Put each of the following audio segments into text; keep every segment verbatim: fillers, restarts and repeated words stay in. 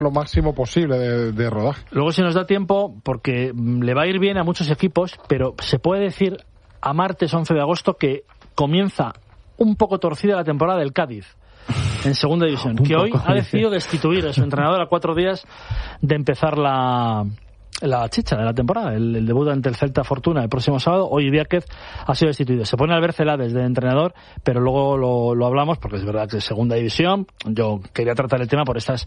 lo máximo posible de, de rodaje. Luego, si nos da tiempo, porque le va a ir bien a muchos equipos, pero se puede decir a martes once de agosto que comienza un poco torcida la temporada del Cádiz en segunda división, que hoy ha decidido destituir a su entrenador a cuatro días de empezar la la chicha de la temporada, el, el debut ante el Celta Fortuna el próximo sábado. Hoy Víquez ha sido destituido. Se pone Albert Celades de entrenador, pero luego lo, lo hablamos porque es verdad que es segunda división. Yo quería tratar el tema por estas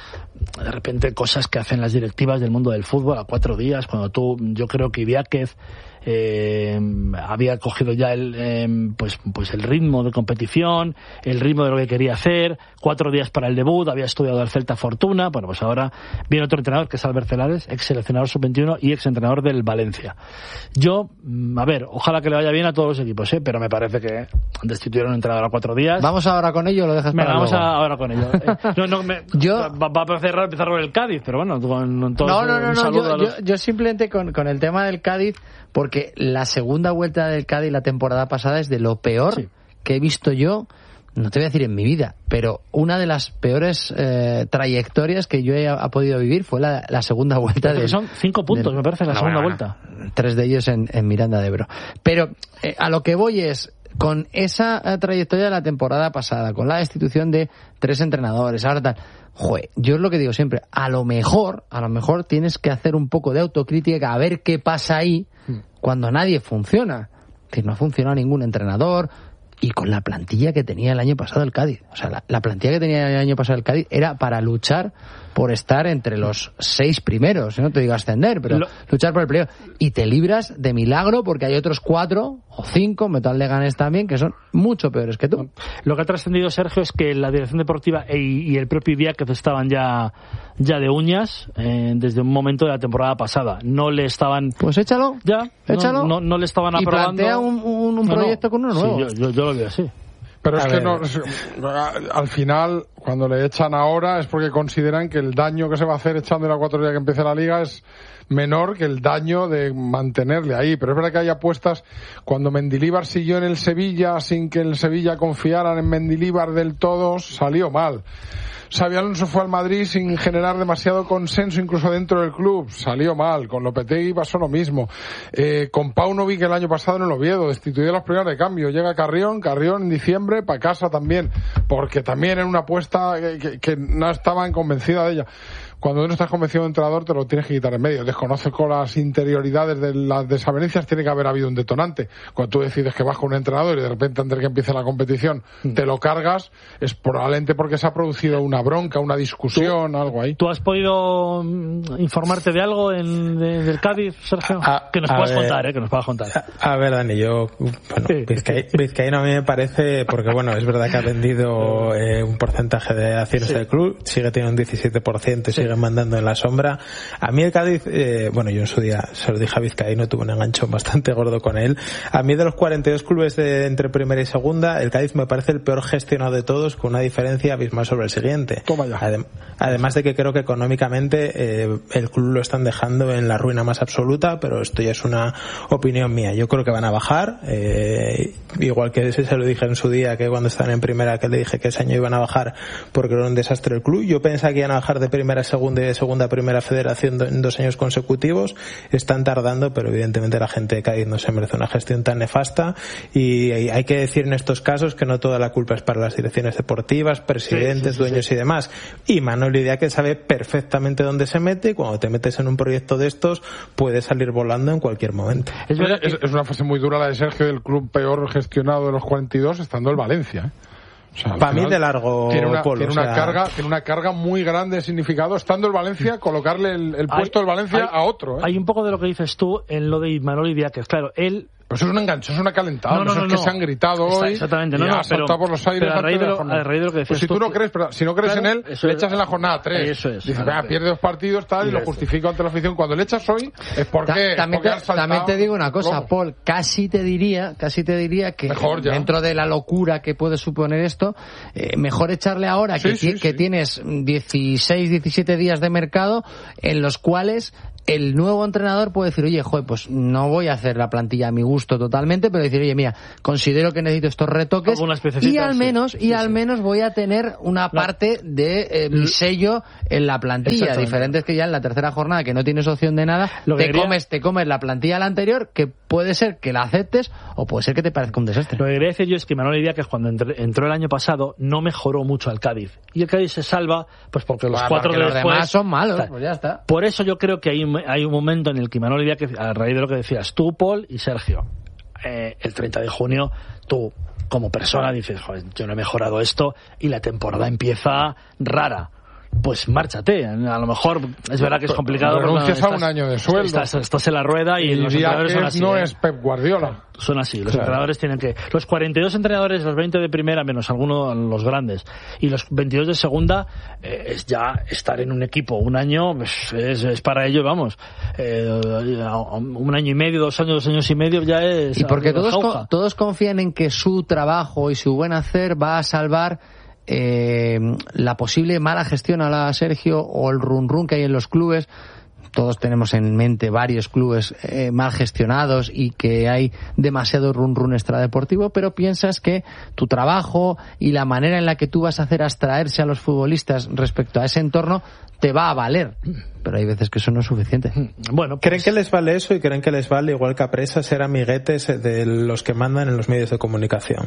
de repente cosas que hacen las directivas del mundo del fútbol a cuatro días, cuando tú, yo creo que Víquez eh, había cogido ya el eh, pues pues el ritmo de competición, el ritmo de lo que quería hacer, cuatro días para el debut, había estudiado al Celta Fortuna. Bueno, pues ahora viene otro entrenador que es Albert Celades, ex seleccionador sub veintiuno y ex entrenador del Valencia. Yo, a ver, ojalá que le vaya bien a todos los equipos, ¿eh? Pero me parece que destituyeron a un entrenador a cuatro días. ¿Vamos ahora con ello o lo dejas para Venga, vamos luego? A, ahora con ello. Eh, no, no, me, yo... va, va a parecer raro empezar con el Cádiz, pero bueno, con, con todo no, no, no, un no, saludo yo, a los... yo, yo simplemente con, con el tema del Cádiz, porque la segunda vuelta del Cádiz la temporada pasada es de lo peor sí. que he visto yo, no te voy a decir en mi vida, pero una de las peores eh, trayectorias que yo he ha podido vivir fue la, la segunda vuelta de... Son cinco puntos, de, me parece, la no, segunda bueno, vuelta. Tres de ellos en, en Miranda de Ebro. Pero eh, a lo que voy es, con esa eh, trayectoria de la temporada pasada, con la destitución de tres entrenadores, ahora tal... Joder, yo es lo que digo siempre, a lo mejor, a lo mejor tienes que hacer un poco de autocrítica a ver qué pasa ahí cuando nadie funciona. Es decir, no ha funcionado ningún entrenador y con la plantilla que tenía el año pasado el Cádiz. O sea, la, la plantilla que tenía el año pasado el Cádiz era para luchar por estar entre los seis primeros, no te digo ascender, pero lo... luchar por el primero. Y te libras de milagro porque hay otros cuatro o cinco, Metal Leganés también, que son mucho peores que tú. Lo que ha trascendido, Sergio, es que la dirección deportiva e, y el propio Víquez estaban ya ya de uñas eh, desde un momento de la temporada pasada. No le estaban... Pues échalo, ya, échalo. No, no, no le estaban y aprobando... Y plantea un, un, un proyecto no, no. con uno nuevo. Sí, yo, yo, yo lo veo así. Pero es a que ver. no, al final, cuando le echan ahora es porque consideran que el daño que se va a hacer echándole a cuatro días que empiece la liga es menor que el daño de mantenerle ahí. Pero es verdad que hay apuestas. Cuando Mendilibar siguió en el Sevilla sin que el Sevilla confiaran en Mendilibar del todo, salió mal. Xabi Alonso fue al Madrid sin generar demasiado consenso incluso dentro del club, salió mal. Con Lopetegui pasó lo mismo. Eh, con Paunovic el año pasado en el Oviedo, destituyó a los primeros de cambio. Llega Carrión, Carrión en diciembre para casa también, porque también era una apuesta que, que, que no estaban convencida de ella. Cuando no estás convencido de un entrenador te lo tienes que quitar en medio. Desconozco las interioridades de las desavenencias, tiene que haber habido un detonante. Cuando tú decides que vas con un entrenador y de repente antes de que empiece la competición te lo cargas, es probablemente porque se ha producido una bronca, una discusión, ¿Tú, algo ahí. ¿Tú has podido informarte de algo en, de, del Cádiz, Sergio? A, que nos puedas ver, contar, ¿eh? Que nos puedas contar. A, a ver, Dani, yo, bueno, Vizcaíno, Vizcaíno a mí me parece, porque bueno, es verdad que ha vendido eh, un porcentaje de acciones sí. del club, sigue teniendo un diecisiete por ciento y sí. sigue mandando en la sombra. A mí el Cádiz, eh, bueno, yo en su día se lo dije a Vizcaíno, tuve un enganchón bastante gordo con él. A mí de los cuarenta y dos clubes de entre primera y segunda, el Cádiz me parece el peor gestionado de todos, con una diferencia abismal sobre el siguiente. Toma ya. Adem- además de que creo que económicamente eh, el club lo están dejando en la ruina más absoluta, pero esto ya es una opinión mía. Yo creo que van a bajar, eh, igual que ese se lo dije en su día, que cuando estaban en primera, que le dije que ese año iban a bajar porque era un desastre el club. Yo pensaba que iban a bajar de primera a segunda y de segunda a primera federación en dos años consecutivos. Están tardando, pero evidentemente la gente de Cádiz no se merece una gestión tan nefasta, y hay que decir en estos casos que no toda la culpa es para las direcciones deportivas, presidentes, sí, sí, sí, dueños sí. y demás. Y Manuel Idiáquez sabe perfectamente dónde se mete, y cuando te metes en un proyecto de estos puedes salir volando en cualquier momento. Es, verdad que... es, es una frase muy dura la de Sergio, del club peor gestionado de los cuarenta y dos, estando el Valencia, ¿eh? O sea, para mí de largo tiene una, polo, tiene una o sea... carga tiene una carga muy grande de significado, estando el Valencia, colocarle el, el puesto del Valencia hay, a otro, ¿eh? Hay un poco de lo que dices tú en lo de Manuel Idiáquez. Claro, él... Pues eso es un enganche, es una calentada. No, no, no, no, es que no. se han gritado Está, hoy. exactamente, no, y no, ha saltado pero, por los aires. pero a raíz de, lo, de a raíz de lo que decías pues si tú, tú no crees, pero si no crees claro, en él, le echas en la jornada tres. Eso es. Dices, vea, pierde dos partidos, tal, y, y lo justifico ante la afición. Cuando le echas hoy, es porque. Ta- también, porque te, también te digo una cosa, Paul, casi te diría, casi te diría que dentro de la locura que puede suponer esto, eh, mejor echarle ahora sí, que, sí, ti- sí. que tienes dieciséis, diecisiete días de mercado en los cuales el nuevo entrenador puede decir, oye, joder, pues no voy a hacer la plantilla a mi gusto totalmente, pero decir, oye, mira, considero que necesito estos retoques y al menos sí. y sí, al sí. menos voy a tener una no. parte de eh, mi sello en la plantilla. Diferente es que ya en la tercera jornada, que no tienes opción de nada, Lo te quería... comes te comes la plantilla de la anterior, que puede ser que la aceptes o puede ser que te parezca un desastre. Lo que quería decir yo es que Manuel Idiáquez, cuando entró el año pasado, no mejoró mucho al Cádiz. Y el Cádiz se salva, pues porque los bueno, cuatro porque de los después demás son malos, pues ya está. Por eso yo creo que hay un, hay un momento en el que Manuel Idiáquez, a raíz de lo que decías tú, Paul y Sergio, eh, el treinta de junio, tú como persona dices, joder, yo no he mejorado esto y la temporada empieza rara. Pues márchate. A lo mejor es verdad que es complicado. Renuncias no, a un año de sueldo. Estás, estás en la rueda y, y los entrenadores son así. No ¿eh? es Pep Guardiola. Son así. Los claro. entrenadores tienen que... Los cuarenta y dos entrenadores, los veinte de primera, menos algunos los grandes, y los veintidós de segunda, eh, es ya estar en un equipo un año, pues, es, es para ello, vamos, eh, un año y medio, dos años, dos años y medio ya es... Y porque todos, co- todos confían en que su trabajo y su buen hacer va a salvar Eh, la posible mala gestión a la Sergio o el run run que hay en los clubes. Todos tenemos en mente varios clubes eh, mal gestionados y que hay demasiado run run extradeportivo, pero piensas que tu trabajo y la manera en la que tú vas a hacer abstraerse a los futbolistas respecto a ese entorno te va a valer, pero hay veces que eso no es suficiente. Bueno, pues... ¿Creen que les vale eso y creen que les vale, igual que a Presa, ser amiguetes de los que mandan en los medios de comunicación?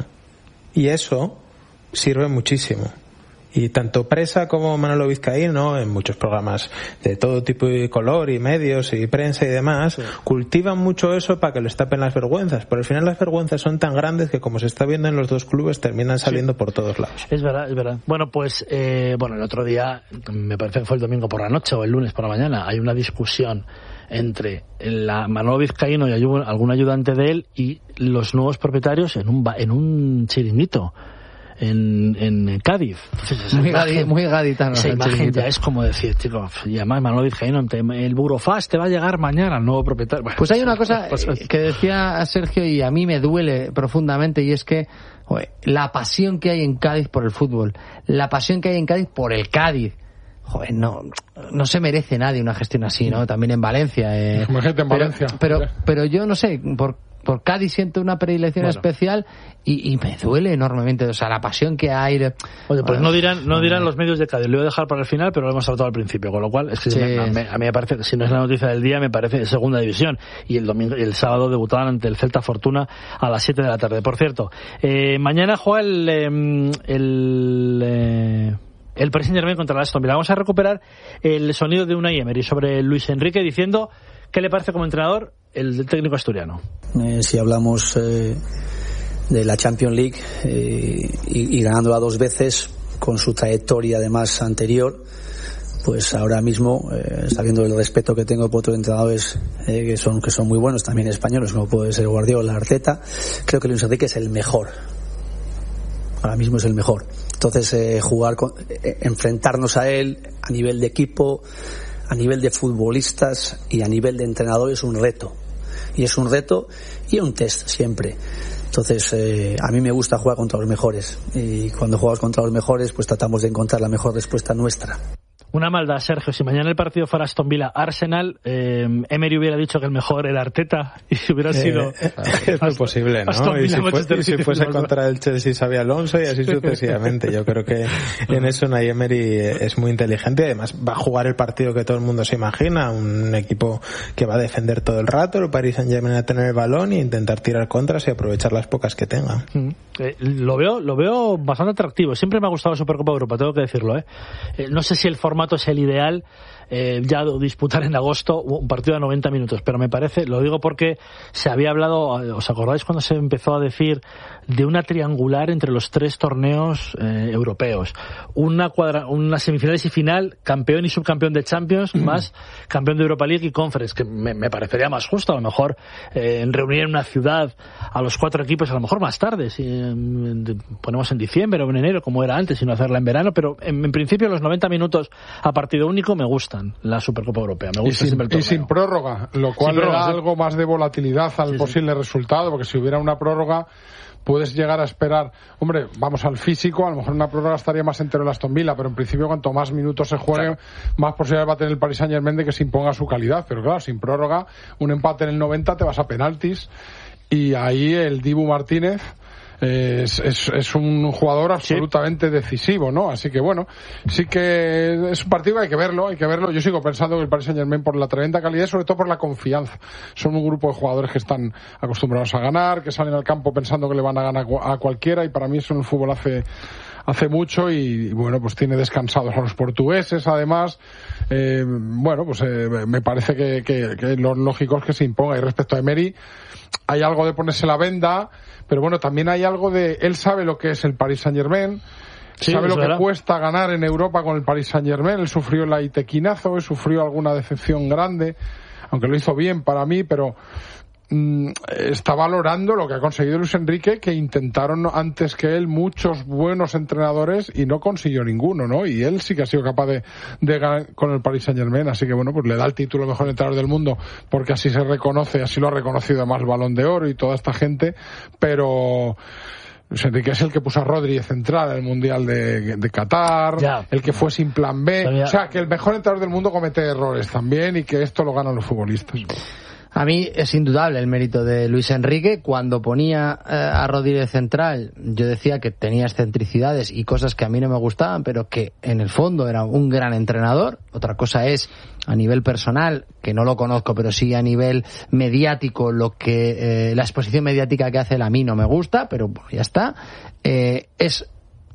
Y eso sirve muchísimo. Y tanto Presa como Manolo Vizcaíno, en muchos programas de todo tipo y color y medios y prensa y demás, sí. cultivan mucho eso para que les tapen las vergüenzas. Pero al final las vergüenzas son tan grandes que, como se está viendo en los dos clubes, terminan saliendo sí. por todos lados. Es verdad, es verdad. Bueno, pues eh, bueno, el otro día, me parece que fue el domingo por la noche o el lunes por la mañana, hay una discusión entre la Manolo Vizcaíno y algún ayudante de él y los nuevos propietarios en un en un chiringuito en, en Cádiz. Entonces, muy, imagen, gadi, muy gaditano. Esa imagen ya es como decir, chico, y además Manolo Vizcaíno, el Burofax te va a llegar mañana, el nuevo propietario. Bueno, pues hay una cosa que decía Sergio y a mí me duele profundamente, y es que joder, la pasión que hay en Cádiz por el fútbol, la pasión que hay en Cádiz por el Cádiz, joder, no, no se merece nadie una gestión así, ¿no? También en Valencia. Eh, Como gente en Valencia. Pero, pero, pero yo no sé, por por Cádiz siento una predilección bueno. especial y, y me duele enormemente, o sea, la pasión que hay. De... Oye, pues no dirán no dirán los medios de Cádiz, lo voy a dejar para el final, pero lo hemos tratado al principio, con lo cual es que sí. me, a, mí, a mí me parece, si no es la noticia del día, me parece segunda división, y el domingo y el sábado debutaban ante el Celta Fortuna a las siete de la tarde. Por cierto, eh, mañana juega el el, el eh, el Paris Saint-Germain contra el Aston Villa. Vamos a recuperar el sonido de Unai Emery sobre Luis Enrique diciendo qué le parece como entrenador el técnico asturiano. Eh, si hablamos eh, de la Champions League eh, y, y ganándola dos veces con su trayectoria además anterior, pues ahora mismo, eh, sabiendo el respeto que tengo por otros entrenadores eh, que son que son muy buenos también españoles, como puede ser Guardiola, Arteta, creo que Luis Enrique es el mejor. Ahora mismo es el mejor. Entonces eh, jugar con, eh, enfrentarnos a él a nivel de equipo, a nivel de futbolistas y a nivel de entrenador es un reto. Y es un reto y un test siempre. Entonces, eh, a mí me gusta jugar contra los mejores. Y cuando jugamos contra los mejores, pues tratamos de encontrar la mejor respuesta nuestra. Una maldad, Sergio. Si mañana el partido fuera Aston Villa Arsenal, eh, Emery hubiera dicho que el mejor era Arteta y hubiera sido... Eh, es muy posible, ¿no? Aston y si, fue, y si fuese contra el Chelsea Xabi Alonso y así sucesivamente. Yo creo que en eso Unai Emery es muy inteligente y además va a jugar el partido que todo el mundo se imagina, un equipo que va a defender todo el rato, el Paris Saint-Germain a tener el balón e intentar tirar contras y aprovechar las pocas que tenga. Mm. Eh, lo veo lo veo bastante atractivo. Siempre me ha gustado la Supercopa de Europa, tengo que decirlo, ¿eh? eh no sé si el formato es el ideal, eh, ya disputar en agosto un partido de noventa minutos, pero me parece, lo digo porque se había hablado, ¿os acordáis cuando se empezó a decir de una triangular entre los tres torneos eh, europeos? Una cuadra, una semifinales y final, campeón y subcampeón de Champions, mm. más campeón de Europa League y Conference, que me, me parecería más justo, a lo mejor eh, reunir en una ciudad a los cuatro equipos, a lo mejor más tarde, si eh, ponemos en diciembre o en enero, como era antes, y no hacerla en verano, pero en, en principio los noventa minutos a partido único me gusta. gustan la Supercopa Europea. Me gusta y sin, siempre el torneo. Y sin prórroga, lo cual Sin prórroga, le da sí. algo más de volatilidad al Sí, posible sí. resultado, porque si hubiera una prórroga puedes llegar a esperar, hombre, vamos al físico, a lo mejor una prórroga estaría más entero el Aston Villa, pero en principio cuanto más minutos se jueguen, claro, más posibilidades va a tener el Paris Saint-Germain de que se imponga su calidad, pero claro, sin prórroga, un empate en el noventa te vas a penaltis, y ahí el Dibu Martínez Es, es, es un jugador absolutamente sí. decisivo, ¿no? Así que bueno, sí que es un partido que hay que verlo, hay que verlo. Yo sigo pensando que el Paris Saint-Germain, por la tremenda calidad y sobre todo por la confianza, son un grupo de jugadores que están acostumbrados a ganar, que salen al campo pensando que le van a ganar a cualquiera, y para mí eso en el fútbol hace hace mucho, y, y bueno, pues tiene descansados a los portugueses, además. Eh, bueno, pues eh, me parece que, que, que lo lógico es que se imponga. Y respecto a Emery, hay algo de ponerse la venda, pero bueno, también hay algo de, él sabe lo que es el Paris Saint-Germain, sí, sabe lo que verdad. cuesta ganar en Europa con el Paris Saint-Germain. Él sufrió el Aitequinazo, él sufrió alguna decepción grande, aunque lo hizo bien para mí, pero mm, está valorando lo que ha conseguido Luis Enrique, que intentaron antes que él muchos buenos entrenadores y no consiguió ninguno, ¿no? Y él sí que ha sido capaz de, de ganar con el Paris Saint-Germain, así que bueno, pues le da el título de mejor entrenador del mundo, porque así se reconoce, así lo ha reconocido además Balón de Oro y toda esta gente, pero Luis Enrique es el que puso a Rodri de central en el Mundial de, de Qatar, ya, el que fue sin plan B, sabía. O sea, que el mejor entrenador del mundo comete errores también, y que esto lo ganan los futbolistas. A mí es indudable el mérito de Luis Enrique. Cuando ponía eh, a Rodri de central, yo decía que tenía excentricidades y cosas que a mí no me gustaban, pero que en el fondo era un gran entrenador. Otra cosa es, a nivel personal, que no lo conozco, pero sí a nivel mediático, lo que eh, la exposición mediática que hace él a mí no me gusta, pero bueno, ya está. Eh, es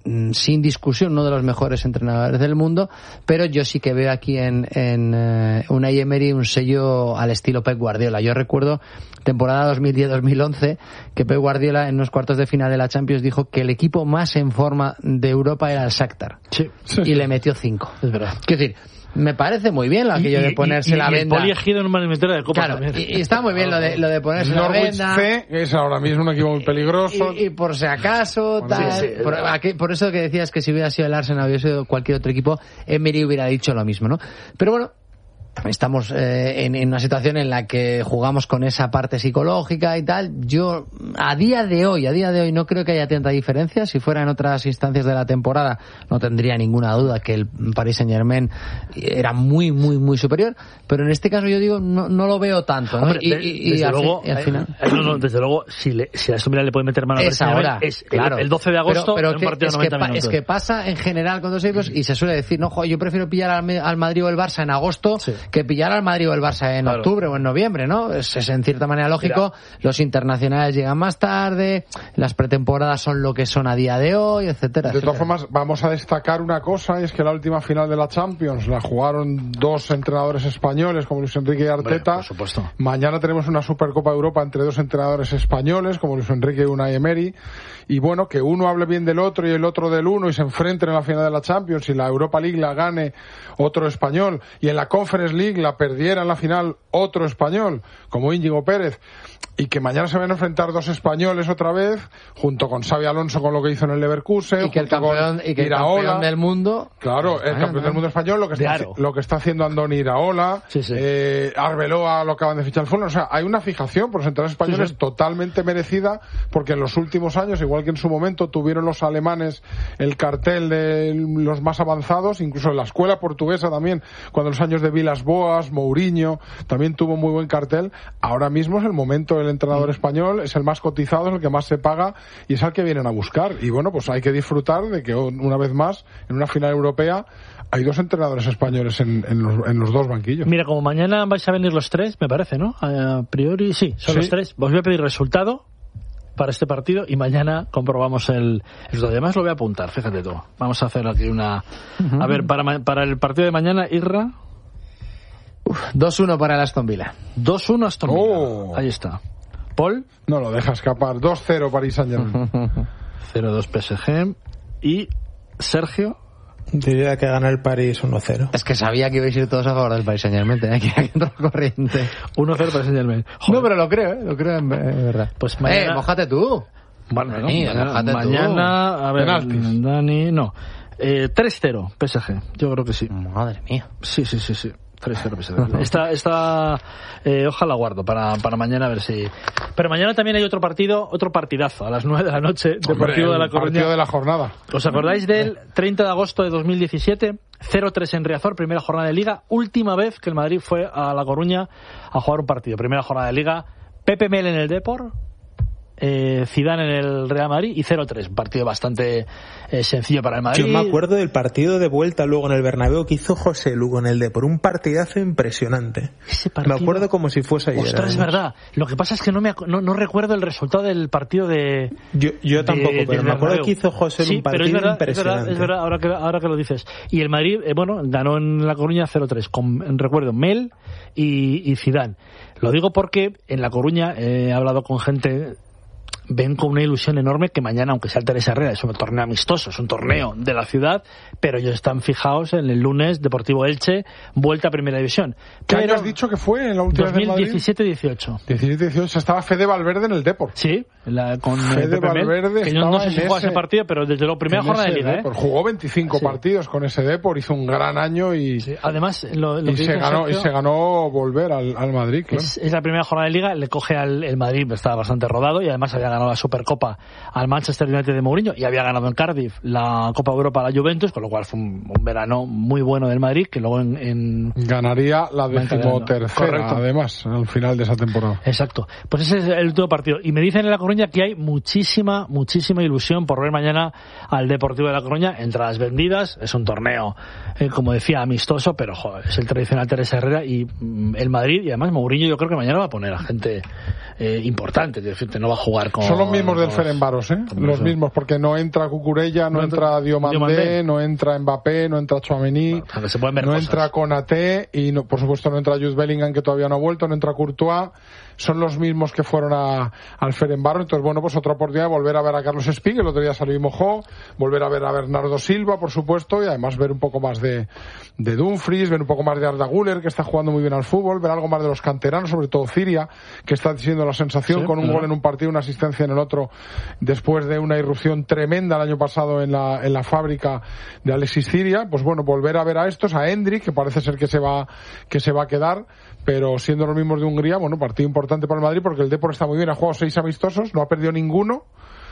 sin discusión uno de los mejores entrenadores del mundo, pero yo sí que veo aquí en, en uh, Unai Emery un sello al estilo Pep Guardiola. Yo recuerdo temporada dos mil diez dos mil once que Pep Guardiola en unos cuartos de final de la Champions dijo que el equipo más en forma de Europa era el Shakhtar, sí. y le metió cinco. Es verdad. Quiero decir, me parece muy bien aquello de ponerse y, y, la y venda. El Poli Ejido en una eliminatoria de Copa claro, también. Y, y está muy bien lo de, lo de ponerse la venda. C, que es ahora mismo un equipo muy peligroso. Y, y, y por si acaso, tal. Sí, sí, por, aquí, por eso que decías que si hubiera sido el Arsenal o hubiera sido cualquier otro equipo, Emery hubiera dicho lo mismo, ¿no? Pero bueno, estamos eh, en, en una situación en la que jugamos con esa parte psicológica y tal. Yo, a día de hoy, a día de hoy no creo que haya tanta diferencia. Si fuera en otras instancias de la temporada, no tendría ninguna duda que el Paris Saint-Germain era muy, muy, muy superior. Pero en este caso yo digo, no, no lo veo tanto, ¿no? Hombre, y, de, y, desde y al, luego, fin, y al final... Eh, no, no, desde luego, si, le, si a Aston Villa le puede meter mano a es ahora, es claro. el, el doce de agosto, pero, pero en un que, partido es, de noventa que pa, minutos. es que pasa en general con dos equipos, y se suele decir, no, jo, yo prefiero pillar al, al Madrid o el Barça en agosto, sí, que pillar al Madrid o el Barça en claro. octubre o en noviembre, ¿no? Es, es en cierta manera lógico. Mira. Los internacionales llegan más tarde, las pretemporadas son lo que son a día de hoy, etcétera. De etcétera. todas formas, vamos a destacar una cosa, y es que la última final de la Champions la jugaron dos entrenadores españoles, como Luis Enrique y Arteta. Bueno, por supuesto. Mañana tenemos una Supercopa de Europa entre dos entrenadores españoles, como Luis Enrique y Unai Emery. Y bueno, que uno hable bien del otro y el otro del uno, y se enfrenten en la final de la Champions, y la Europa League la gane otro español, y en la Conference League la perdiera en la final otro español, como Íñigo Pérez, y que mañana se van a enfrentar dos españoles otra vez, junto con Xabi Alonso con lo que hizo en el Leverkusen, y que el campeón, y que el campeón del mundo, claro, el campeón del mundo español, lo que está, claro. lo que está haciendo Andoni Iraola, sí, sí. Eh, Arbeloa lo acaban de fichar al fondo. O sea, hay una fijación por los entrenadores españoles sí, sí. totalmente merecida, porque en los últimos años, igual que en su momento tuvieron los alemanes el cartel de los más avanzados, incluso en la escuela portuguesa también, cuando en los años de Vilas Boas, Mourinho también tuvo muy buen cartel. Ahora mismo es el momento del entrenador mm. español, es el más cotizado, es el que más se paga, y es al que vienen a buscar. Y bueno, pues hay que disfrutar de que una vez más, en una final europea, hay dos entrenadores españoles en, en, los, en los dos banquillos. Mira, como mañana vais a venir los tres, me parece, ¿no? A priori, sí, son sí. los tres. Os voy a pedir resultado para este partido y mañana comprobamos el, el además lo voy a apuntar, fíjate tú. Vamos a hacer aquí una... Uh-huh. A ver, para, para el partido de mañana, Irra... dos uno para el Aston Villa. dos uno Aston Villa. Oh. Ahí está. Paul. No lo deja escapar. dos cero Paris Saint-Germain. cero dos P S G. Y Sergio. Diría que gana el París uno cero. Es que sabía que ibais a ir todos a favor del Paris Saint-Germain. Tenía que ir aquí en corriente. uno cero Paris Saint-Germain. No, pero lo creo, ¿eh? Lo creo en, en verdad. Pues mañana... Eh, mójate tú. Bueno, no, sí, mañana, mójate mañana tú. A ver, penaltis. Dani, no. Eh, tres cero P S G, yo creo que sí. Madre mía. Sí, sí, sí, sí. tres cero P S G. Esta, esta eh, ojalá guardo para, para mañana a ver si... Pero mañana también hay otro partido, otro partidazo, a las nueve de la noche, Deportivo de La Coruña. Partido de la jornada. ¿Os acordáis del treinta de agosto de dos mil diecisiete? cero tres en Riazor, primera jornada de Liga. Última vez que el Madrid fue a La Coruña a jugar un partido. Primera jornada de Liga. Pepe Mel en el Depor. Eh, Zidane en el Real Madrid y cero tres, un partido bastante eh, sencillo para el Madrid. Yo me acuerdo del partido de vuelta luego en el Bernabéu que hizo José Lu con el Depor, un partidazo impresionante. Ese partido... Me acuerdo como si fuese ayer. Ostras, es verdad. Lo que pasa es que no me ac- no, no recuerdo el resultado del partido de Yo, yo tampoco, de, pero de me acuerdo Bernabéu. que hizo José Lu sí, un partido pero es verdad, impresionante. Es verdad, es verdad ahora, que, ahora que lo dices. Y el Madrid, eh, bueno, ganó en La Coruña cero tres con, recuerdo, Mel y, y Zidane. Lo digo porque en La Coruña eh, he hablado con gente... Ven con una ilusión enorme que mañana, aunque sea el Teresa Herrera, es un torneo amistoso, es un torneo de la ciudad, pero ellos están fijados en el lunes Deportivo Elche, vuelta a Primera División. ¿Qué Pero año has dicho que fue en la última dos mil diecisiete dieciocho diecisiete dieciocho estaba Fede Valverde en el Depor. Sí, la, con Fede Pepe Mel, Valverde que yo no sé estaba si en jugó ese- ese partido, pero desde luego primera En jornada de ese Liga, Depor. ¿eh? Jugó veinticinco Sí. partidos con ese Depor, hizo un gran año y, Sí. Además, lo, lo y, que se dice ganó, y Sergio, se ganó volver al, al Madrid, claro. es, es la primera jornada de Liga, le coge al el Madrid, estaba bastante rodado y además había ganado la Supercopa al Manchester United de Mourinho y había ganado en Cardiff la Copa Europa a la Juventus, con lo cual fue un, un verano muy bueno del Madrid, que luego en... en... Ganaría la decimotercera, Correcto. además, al final de esa temporada. Exacto. Pues ese es el último partido. Y me dicen en La Coruña que hay muchísima, muchísima ilusión por ver mañana al Deportivo de La Coruña. Entradas vendidas, es un torneo, eh, como decía, amistoso, pero joder, es el tradicional Teresa Herrera y mm, el Madrid, y además Mourinho yo creo que mañana va a poner a gente eh, importante, es decir, no va a jugar con... Son los mismos del los- Ferencváros, ¿eh? Los eso. mismos, porque no entra Cucurella, no, No entra entra Diomandé, Diomandé. no entra Mbappé, no entra Tchouaméni, O sea, que se pueden ver no cosas. entra Konaté y no, por supuesto no entra Jude Bellingham, que todavía no ha vuelto, no entra Courtois. Son los mismos que fueron a, al Ferencváros. Entonces, bueno, pues otra oportunidad de volver a ver a Carlos Espí, que el otro día salió y mojó, volver a ver a Bernardo Silva, por supuesto, y además ver un poco más de, de Dumfries, ver un poco más de Arda Güler, que está jugando muy bien al fútbol, ver algo más de los canteranos, sobre todo Ciria, que está siendo la sensación Sí, con un claro. gol en un partido, una asistencia en el otro, después de una irrupción tremenda el año pasado en la, en la fábrica de Alexis Ciria. Pues bueno, volver a ver a estos, a Endrick, que parece ser que se va, que se va a quedar, pero siendo los mismos de Hungría, bueno, partido importante para el Madrid porque el Depor está muy bien, ha jugado seis amistosos, no ha perdido ninguno.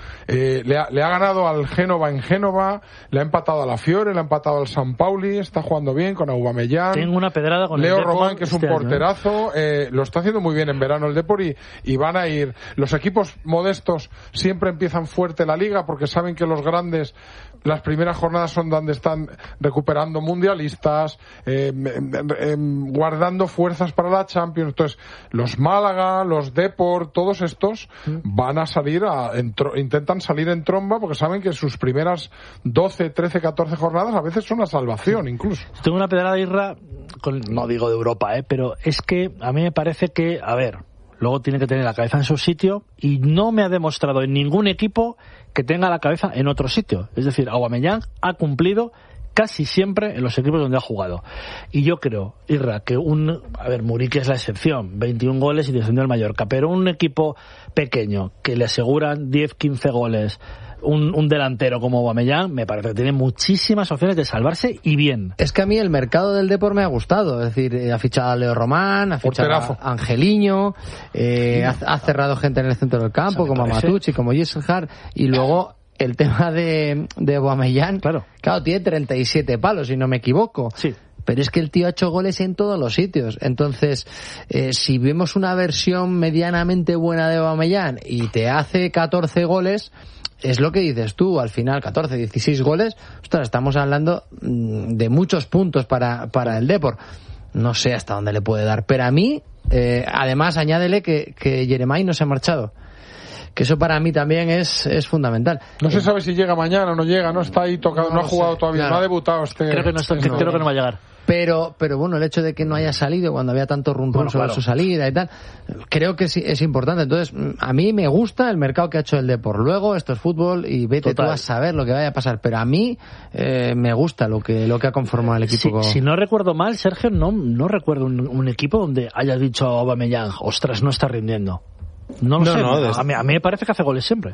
Eh, le, ha, le ha ganado al Génova en Génova, le ha empatado a la Fiore, le ha empatado al San Pauli, está jugando bien con Aubameyang. Tengo una pedrada con Leo el Depor Román, que es un este año, ¿eh? porterazo, eh, lo está haciendo muy bien en verano el Depor y, y van a ir. Los equipos modestos siempre empiezan fuerte la liga porque saben que los grandes, las primeras jornadas son donde están recuperando mundialistas, eh, eh, guardando fuerzas para la Champions. Entonces, los Málaga, los Depor, todos estos van a salir a, en tro- intentan salir en tromba porque saben que sus primeras doce, trece, catorce jornadas a veces son la salvación incluso. Tengo una pedrada, Irra, con, no digo de Europa, ¿eh? Pero es que a mí me parece que, a ver, luego tiene que tener la cabeza en su sitio y no me ha demostrado en ningún equipo que tenga la cabeza en otro sitio. Es decir, Aubameyang ha cumplido casi siempre en los equipos donde ha jugado. Y yo creo, Irra, que un... A ver, Muriqui es la excepción, veintiún goles y descendió al Mallorca, pero un equipo pequeño que le aseguran diez, quince goles, un, un delantero como Aubameyang, me parece que tiene muchísimas opciones de salvarse y bien. Es que a mí el mercado del Depor me ha gustado. Es decir, eh, ha fichado a Leo Román, ha fichado Porterazo. a Angeliño, eh, ha, ha cerrado gente en el centro del campo, O sea, me como a parece- Matucci, como Gisselhard, y luego el tema de, de Aubameyang, Claro. claro, tiene treinta y siete palos, si no me equivoco. Sí. Pero es que el tío ha hecho goles en todos los sitios. Entonces, eh, si vemos una versión medianamente buena de Aubameyang y te hace catorce goles, es lo que dices tú, al final catorce, dieciséis goles, ostras, estamos hablando mm, de muchos puntos para, para el Depor. No sé hasta dónde le puede dar. Pero a mí, eh, además, añádele que, que Jeremai no se ha marchado. Que eso para mí también es, es fundamental. No se sabe si llega mañana o no llega, no está ahí tocado, no, No ha jugado sé, todavía, claro. no ha debutado este. Creo que no, está, este- creo que no va a llegar. Pero, pero bueno, el hecho de que no haya salido cuando había tanto rum rum Bueno, sobre claro. su salida y tal, creo que sí es importante. Entonces, a mí me gusta el mercado que ha hecho el Depor. Luego, esto es fútbol y vete Total. tú a saber lo que vaya a pasar. Pero a mí eh, me gusta lo que lo que ha conformado el equipo. Si, si no recuerdo mal, Sergio, no, no recuerdo un, un equipo donde haya dicho a Aubameyang, ostras, no está rindiendo. No lo No, sé, no, desde- a, mí, a mí me parece que hace goles siempre.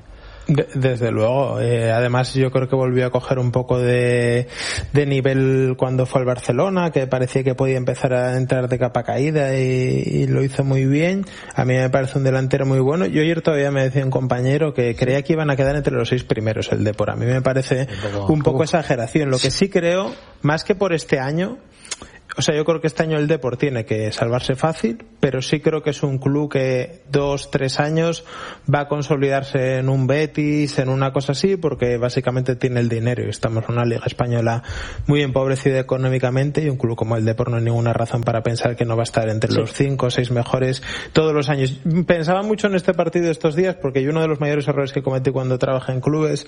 De, desde luego, eh, además yo creo que volvió a coger un poco de, de nivel cuando fue al Barcelona, que parecía que podía empezar a entrar de capa caída y, y lo hizo muy bien. A mí me parece un delantero muy bueno. Yo ayer todavía me decía un compañero que creía que iban a quedar entre los seis primeros el Depor. A mí me parece un poco exageración. Lo que sí creo, más que por este año, o sea, yo creo que este año el Depor tiene que salvarse fácil, pero sí creo que es un club que dos, tres años va a consolidarse en un Betis, en una cosa así, porque básicamente tiene el dinero y estamos en una liga española muy empobrecida económicamente y un club como el Depor no hay ninguna razón para pensar que no va a estar entre sí. los cinco o seis mejores todos los años. Pensaba mucho en este partido estos días porque yo uno de los mayores errores que cometí cuando trabajé en clubes,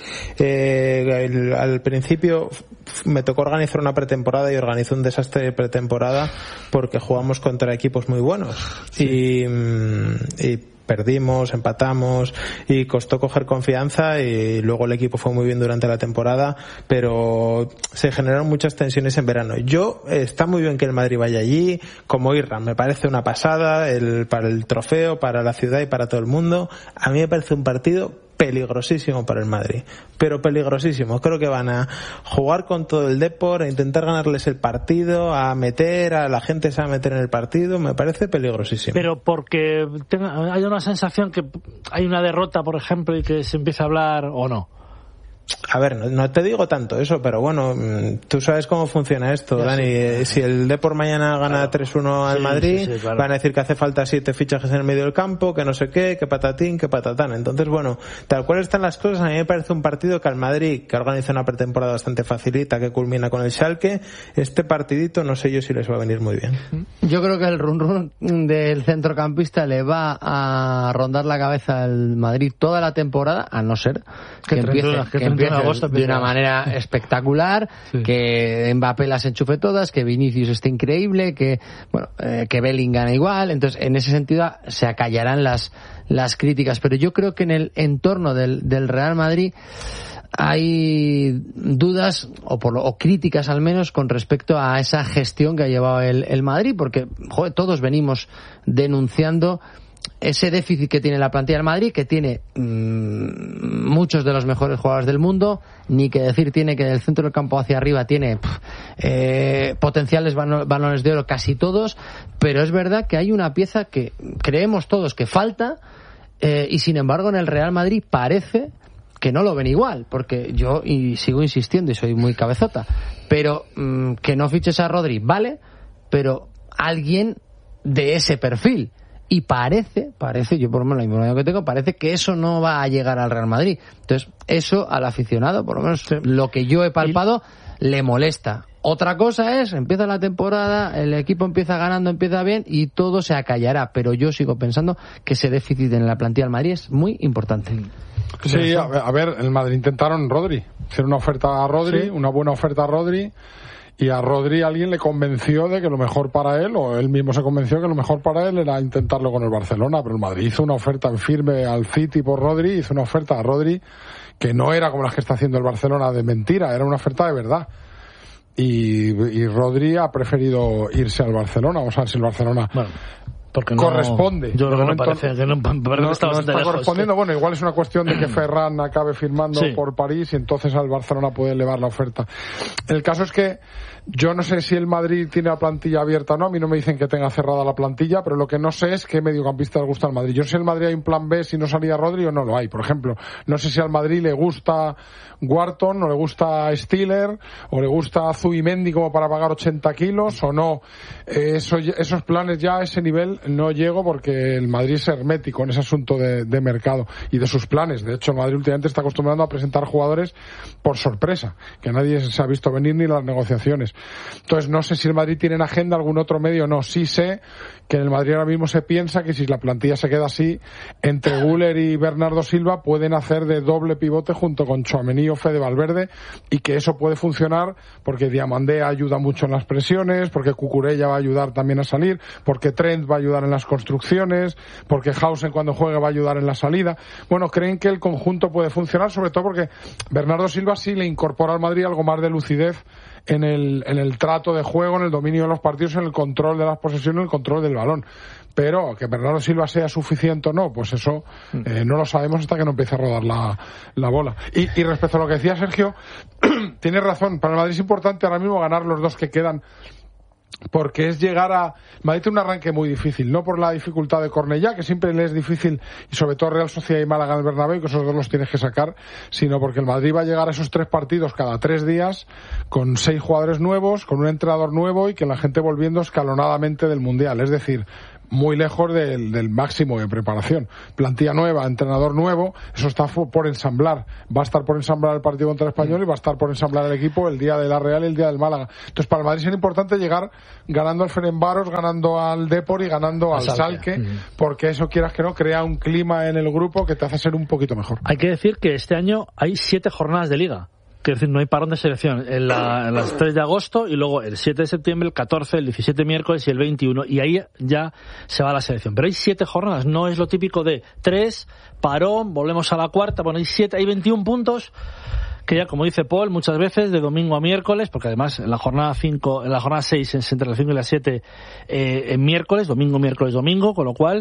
eh, el, al principio me tocó organizar una pretemporada y organizé un desastre de pretemporada temporada porque jugamos contra equipos muy buenos sí. y, y perdimos, empatamos y costó coger confianza y luego el equipo fue muy bien durante la temporada, pero se generaron muchas tensiones en verano. Yo, está muy bien que el Madrid vaya allí, como Irra, me parece una pasada el, para el trofeo, para la ciudad y para todo el mundo. A mí me parece un partido peligrosísimo para el Madrid, pero peligrosísimo. Creo que van a jugar con todo el Depor, a intentar ganarles el partido, a meter a la gente, se va a meter en el partido. Me parece peligrosísimo. Pero porque tenga, hay una sensación que hay una derrota, por ejemplo, y que se empieza a hablar o no. A ver, no, no te digo tanto eso, pero bueno, tú sabes cómo funciona esto, ya, Dani. Sí. Si el Depor mañana gana claro. tres uno al sí, Madrid, sí, sí, claro. van a decir que hace falta siete fichajes en el medio del campo, que no sé qué, que patatín, que patatán. Entonces, bueno, tal cual están las cosas, a mí me parece un partido que al Madrid, que organiza una pretemporada bastante facilita, que culmina con el Schalke, este partidito no sé yo si les va a venir muy bien. Yo creo que el run run del centrocampista le va a rondar la cabeza al Madrid toda la temporada, a no ser que, que empiece... Que que agosto de una manera espectacular, sí. que Mbappé las enchufe todas, que Vinicius esté increíble, que bueno, eh, que Bellingham igual. Entonces, en ese sentido se acallarán las las críticas, pero yo creo que en el entorno del, del Real Madrid hay dudas o, por lo, o críticas al menos con respecto a esa gestión que ha llevado el, el Madrid, porque joder, todos venimos denunciando ese déficit que tiene la plantilla del Madrid, que tiene mmm, muchos de los mejores jugadores del mundo, ni que decir tiene que del centro del campo hacia arriba tiene pff, eh, potenciales balones de oro casi todos, pero es verdad que hay una pieza que creemos todos que falta eh, y sin embargo en el Real Madrid parece que no lo ven igual, porque yo y sigo insistiendo y soy muy cabezota, pero mmm, que no fiches a Rodri, vale, pero alguien de ese perfil. Y parece, parece, yo por lo menos la información que tengo, parece que eso no va a llegar al Real Madrid. Entonces, eso al aficionado, por lo menos sí. lo que yo he palpado, le molesta. Otra cosa es, empieza la temporada, el equipo empieza ganando, empieza bien y todo se acallará. Pero yo sigo pensando que ese déficit en la plantilla del Madrid es muy importante. Sí, a ver, a ver el Madrid intentaron Rodri, hacer una oferta a Rodri, sí. una buena oferta a Rodri. Y a Rodri alguien le convenció de que lo mejor para él, o él mismo se convenció que lo mejor para él era intentarlo con el Barcelona, pero el Madrid hizo una oferta en firme al City por Rodri, hizo una oferta a Rodri que no era como las que está haciendo el Barcelona de mentira, era una oferta de verdad. Y, y Rodri ha preferido irse al Barcelona, o sea, si el Barcelona... Bueno. Porque no, corresponde. Yo creo que no parece, que no, no, no está lejos, correspondiendo. Sí. Bueno, igual es una cuestión de que Ferran acabe firmando sí. por París y entonces al Barcelona puede elevar la oferta. El caso es que yo no sé si el Madrid tiene la plantilla abierta o no. A mí no me dicen que tenga cerrada la plantilla, pero lo que no sé es qué mediocampista le gusta al Madrid. Yo sé si al Madrid hay un plan B si no salía Rodri o no lo hay. Por ejemplo, no sé si al Madrid le gusta Wharton o le gusta Stiller o le gusta Zubimendi como para pagar ochenta kilos o no. Eso, esos planes ya a ese nivel no llego porque el Madrid es hermético en ese asunto de, de mercado y de sus planes. De hecho, el Madrid últimamente está acostumbrando a presentar jugadores por sorpresa, que nadie se ha visto venir ni las negociaciones. Entonces, no sé si el Madrid tiene en agenda algún otro medio o no. Sí sé que en el Madrid ahora mismo se piensa que si la plantilla se queda así, entre Güler y Bernardo Silva pueden hacer de doble pivote junto con Tchouaméni o Fede Valverde y que eso puede funcionar porque Diamandé ayuda mucho en las presiones, porque Cucurella va a ayudar también a salir, porque Trent va a ayudar en las construcciones, porque Hausen cuando juegue va a ayudar en la salida. Bueno, creen que el conjunto puede funcionar, sobre todo porque Bernardo Silva sí le incorpora al Madrid algo más de lucidez en el, en el trato de juego, en el dominio de los partidos, en el control de las posesiones, en el control del balón. Pero que Bernardo Silva sea suficiente o no, pues eso eh, no lo sabemos hasta que no empiece a rodar la, la bola. Y, y respecto a lo que decía Sergio, tienes razón, para el Madrid es importante ahora mismo ganar los dos que quedan, porque es llegar a... Madrid tiene un arranque muy difícil, no por la dificultad de Cornellá, que siempre le es difícil, y sobre todo Real Sociedad y Málaga en el Bernabéu, que esos dos los tienes que sacar, sino porque el Madrid va a llegar a esos tres partidos cada tres días, con seis jugadores nuevos, con un entrenador nuevo y que la gente volviendo escalonadamente del Mundial, es decir, muy lejos del, del máximo de preparación. Plantilla nueva, entrenador nuevo, eso está por ensamblar. Va a estar por ensamblar el partido contra el Español y va a estar por ensamblar el equipo el día de la Real y el día del Málaga. Entonces, para el Madrid es importante llegar ganando al Ferencváros, ganando al Depor y ganando al Schalke, porque eso, quieras que no, crea un clima en el grupo que te hace ser un poquito mejor. Hay que decir que este año hay siete jornadas de Liga. Es decir, no hay parón de selección en, la, en las tres de agosto y luego el siete de septiembre, el catorce, el diecisiete miércoles y el veintiuno, y ahí ya se va la selección. Pero hay siete jornadas, no es lo típico de tres, parón, volvemos a la cuarta. Bueno, hay siete, hay veintiún puntos que ya, como dice Paul, muchas veces de domingo a miércoles, porque además en la jornada cinco, en la jornada seis es entre las cinco y las siete eh, en miércoles, domingo, miércoles, domingo, con lo cual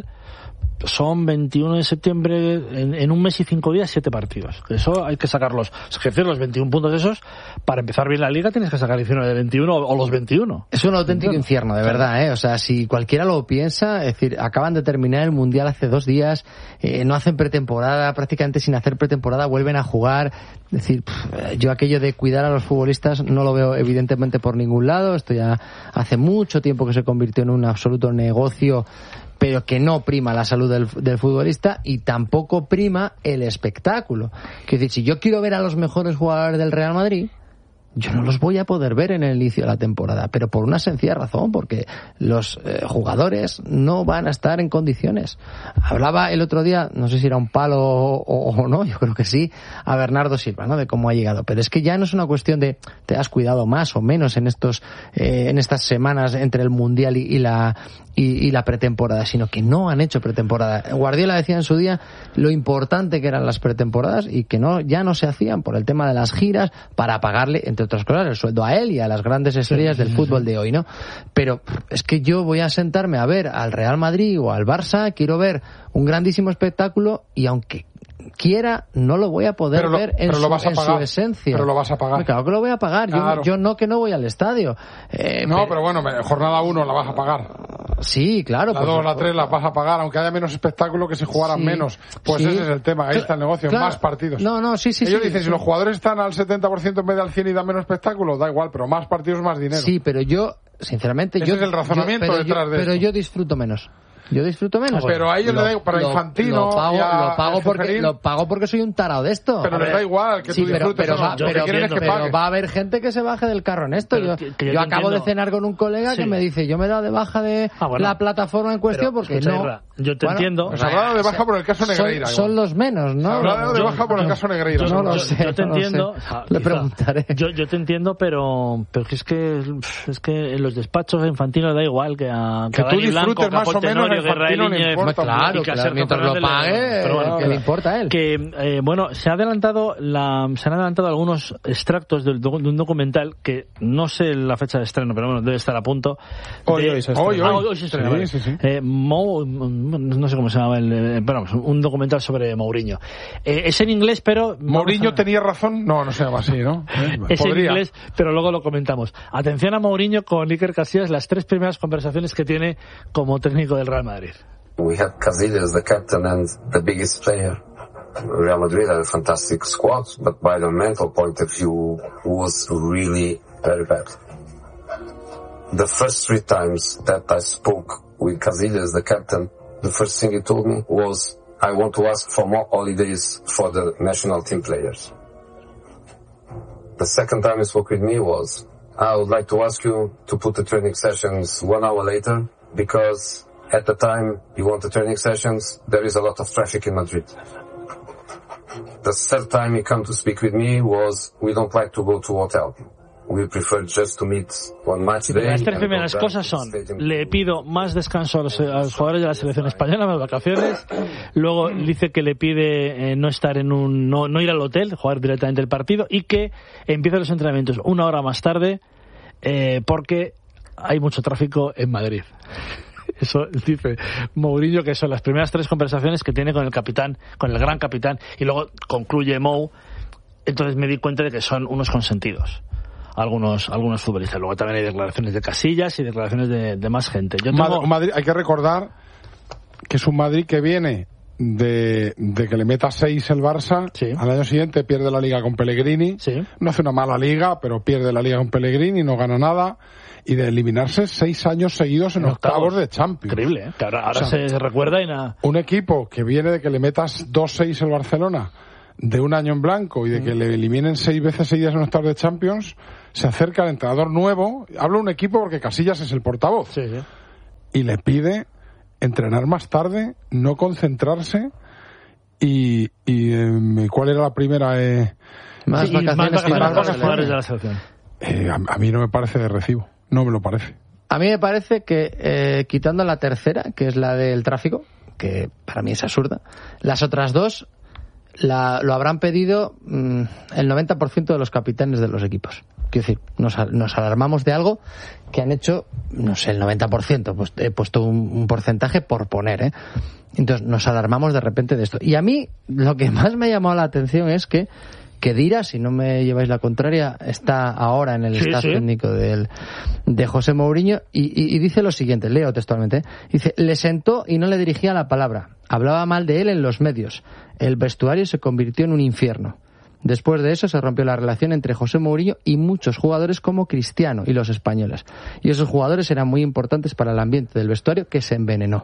son veintiuno de septiembre, en, en un mes y cinco días, siete partidos. Eso hay que sacarlos. Es decir, los veintiún puntos esos, para empezar bien la liga tienes que sacar diecinueve de veintiuno o los veintiuno. Es un auténtico infierno, de verdad, ¿eh? O sea, si cualquiera lo piensa, es decir, acaban de terminar el Mundial hace dos días, eh, no hacen pretemporada, prácticamente sin hacer pretemporada vuelven a jugar. Es decir, pff, yo aquello de cuidar a los futbolistas no lo veo evidentemente por ningún lado. Esto ya hace mucho tiempo que se convirtió en un absoluto negocio, pero que no prima la salud del, del futbolista y tampoco prima el espectáculo. Quiero decir, si yo quiero ver a los mejores jugadores del Real Madrid, yo no los voy a poder ver en el inicio de la temporada, pero por una sencilla razón, porque los eh, jugadores no van a estar en condiciones. Hablaba el otro día, no sé si era un palo o, o no, yo creo que sí, a Bernardo Silva, ¿no? De cómo ha llegado, pero es que ya no es una cuestión de te has cuidado más o menos en estos eh, en estas semanas entre el Mundial y, y la y, y la pretemporada, sino que no han hecho pretemporada. Guardiola decía en su día lo importante que eran las pretemporadas y que no ya no se hacían por el tema de las giras para pagarle, entre otras cosas, el sueldo a él y a las grandes estrellas sí, del fútbol sí. de hoy, ¿no? Pero es que yo voy a sentarme a ver al Real Madrid o al Barça, quiero ver un grandísimo espectáculo y aunque quiera, no lo voy a poder pero lo, ver en, pero su, lo vas a en pagar, su esencia. Pero lo vas a pagar. Claro que lo voy a pagar. Claro. Yo, yo no que no voy al estadio. Eh, no, pero, pero bueno, jornada uno la vas a pagar. Sí, claro. La dos, la tres la vas a pagar, aunque haya menos espectáculo que si jugaran sí, menos. Pues sí. Ese es el tema, ahí está el negocio, claro, más partidos. No, no, sí, sí. Ellos sí, dicen, sí. si los jugadores están al setenta por ciento en vez de al cien y dan menos espectáculo, da igual, pero más partidos, más dinero. Sí, pero yo, sinceramente, ese yo... es el razonamiento yo, detrás yo, de Pero esto. yo disfruto menos. Yo disfruto menos. Pero a ellos lo, le da para lo, Infantino lo pago, y a, lo pago porque Feferín. Lo pago porque soy un tarado de esto. Pero les da igual que sí, tú disfrutes. Pero, pero, no. va, pero, pero, que pero va a haber gente que se baje del carro en esto. Pero, yo que, que yo, yo acabo entiendo. de cenar con un colega sí. que me dice, yo me he dado de baja de ah, bueno. la plataforma en cuestión pero, porque no... Irra, yo te bueno, entiendo. Pues hablado de baja por el caso Negreira. Son, son los menos, ¿no? Hablado de baja por el caso Negreira. Yo no lo sé. Yo te entiendo. Le preguntaré. Yo yo te entiendo, pero pero es que es que en los despachos a Infantino le da igual que a que tú disfrutes más o menos a Infantino le importa. Claro, claro, mientras lo pague, pero bueno, que le importa a él. Que, eh, bueno, se ha adelantado la, se han adelantado algunos extractos de, de un documental que no sé la fecha de estreno, pero bueno, debe estar a punto. Hoy, de, hoy se estrena. Hoy, hoy. Ah, hoy se estrena, sí, vale. sí, sí. Eh, Mo, no sé cómo se llama, el, eh, bueno, un documental sobre Mourinho. Eh, es en inglés, pero... ¿Mourinho a... tenía razón? No, no se llama así, ¿no? Eh, es podría. en inglés, pero luego lo comentamos. Atención a Mourinho con Iker Casillas, las tres primeras conversaciones que tiene como técnico del Real Madrid. We had Casillas, the captain and the biggest player. Real Madrid had a fantastic squad, but by the mental point of view, was really very bad. The first three times that I spoke with Casillas, the captain, the first thing he told me was, I want to ask for more holidays for the national team players. The second time he spoke with me was, I would like to ask you to put the training sessions one hour later, because at the time you want the training sessions, there is a lot of traffic in Madrid. The third time he came to speak with me was, we don't like to go to hotel. We prefer just to meet one match day. Las tres primeras cosas son, le pido más descanso a los, a los jugadores de la selección española, más vacaciones. Luego dice que le pide eh, no estar en un, no, no ir al hotel, jugar directamente el partido y que empiece los entrenamientos una hora más tarde eh, porque hay mucho tráfico en Madrid. Eso dice Mourinho, que son las primeras tres conversaciones que tiene con el capitán, con el gran capitán, y luego concluye Mou. Entonces me di cuenta de que son unos consentidos algunos algunos futbolistas. Luego también hay declaraciones de Casillas y declaraciones de, de más gente. Yo tengo... Madrid, hay que recordar que es un Madrid que viene de, de que le meta seis el Barça, sí. Al año siguiente pierde la Liga con Pellegrini, sí. No hace una mala Liga, pero pierde la Liga con Pellegrini, no gana nada, y de eliminarse seis años seguidos en, en octavos. octavos de Champions. Increíble, ¿eh? Que ahora, ahora o sea, se recuerda y nada. Un equipo que viene de que le metas dos seis el Barcelona, de un año en blanco, y de que le eliminen seis veces seguidas en octavos de Champions, se acerca al entrenador nuevo, habla un equipo porque Casillas es el portavoz, sí, sí. Y le pide entrenar más tarde, no concentrarse, y, y eh, ¿cuál era la primera? Eh, más sí, vacaciones, más vacaciones, más vacaciones jugadores de la selección. Eh, a, a mí no me parece de recibo, no me lo parece. A mí me parece que, eh, quitando la tercera, que es la del tráfico, que para mí es absurda, las otras dos la, lo habrán pedido mmm, el noventa por ciento de los capitanes de los equipos. Quiero decir, nos, nos alarmamos de algo que han hecho, no sé, el noventa por ciento, pues he puesto un, un porcentaje por poner, ¿eh? Entonces nos alarmamos de repente de esto. Y a mí lo que más me ha llamado la atención es que que Dira, si no me lleváis la contraria, está ahora en el sí, staff sí. técnico del, de José Mourinho y, y, y dice lo siguiente, leo textualmente, ¿eh? Dice, le sentó y no le dirigía la palabra, hablaba mal de él en los medios, el vestuario se convirtió en un infierno. Después de eso se rompió la relación entre José Mourinho y muchos jugadores como Cristiano y los españoles. Y esos jugadores eran muy importantes para el ambiente del vestuario que se envenenó.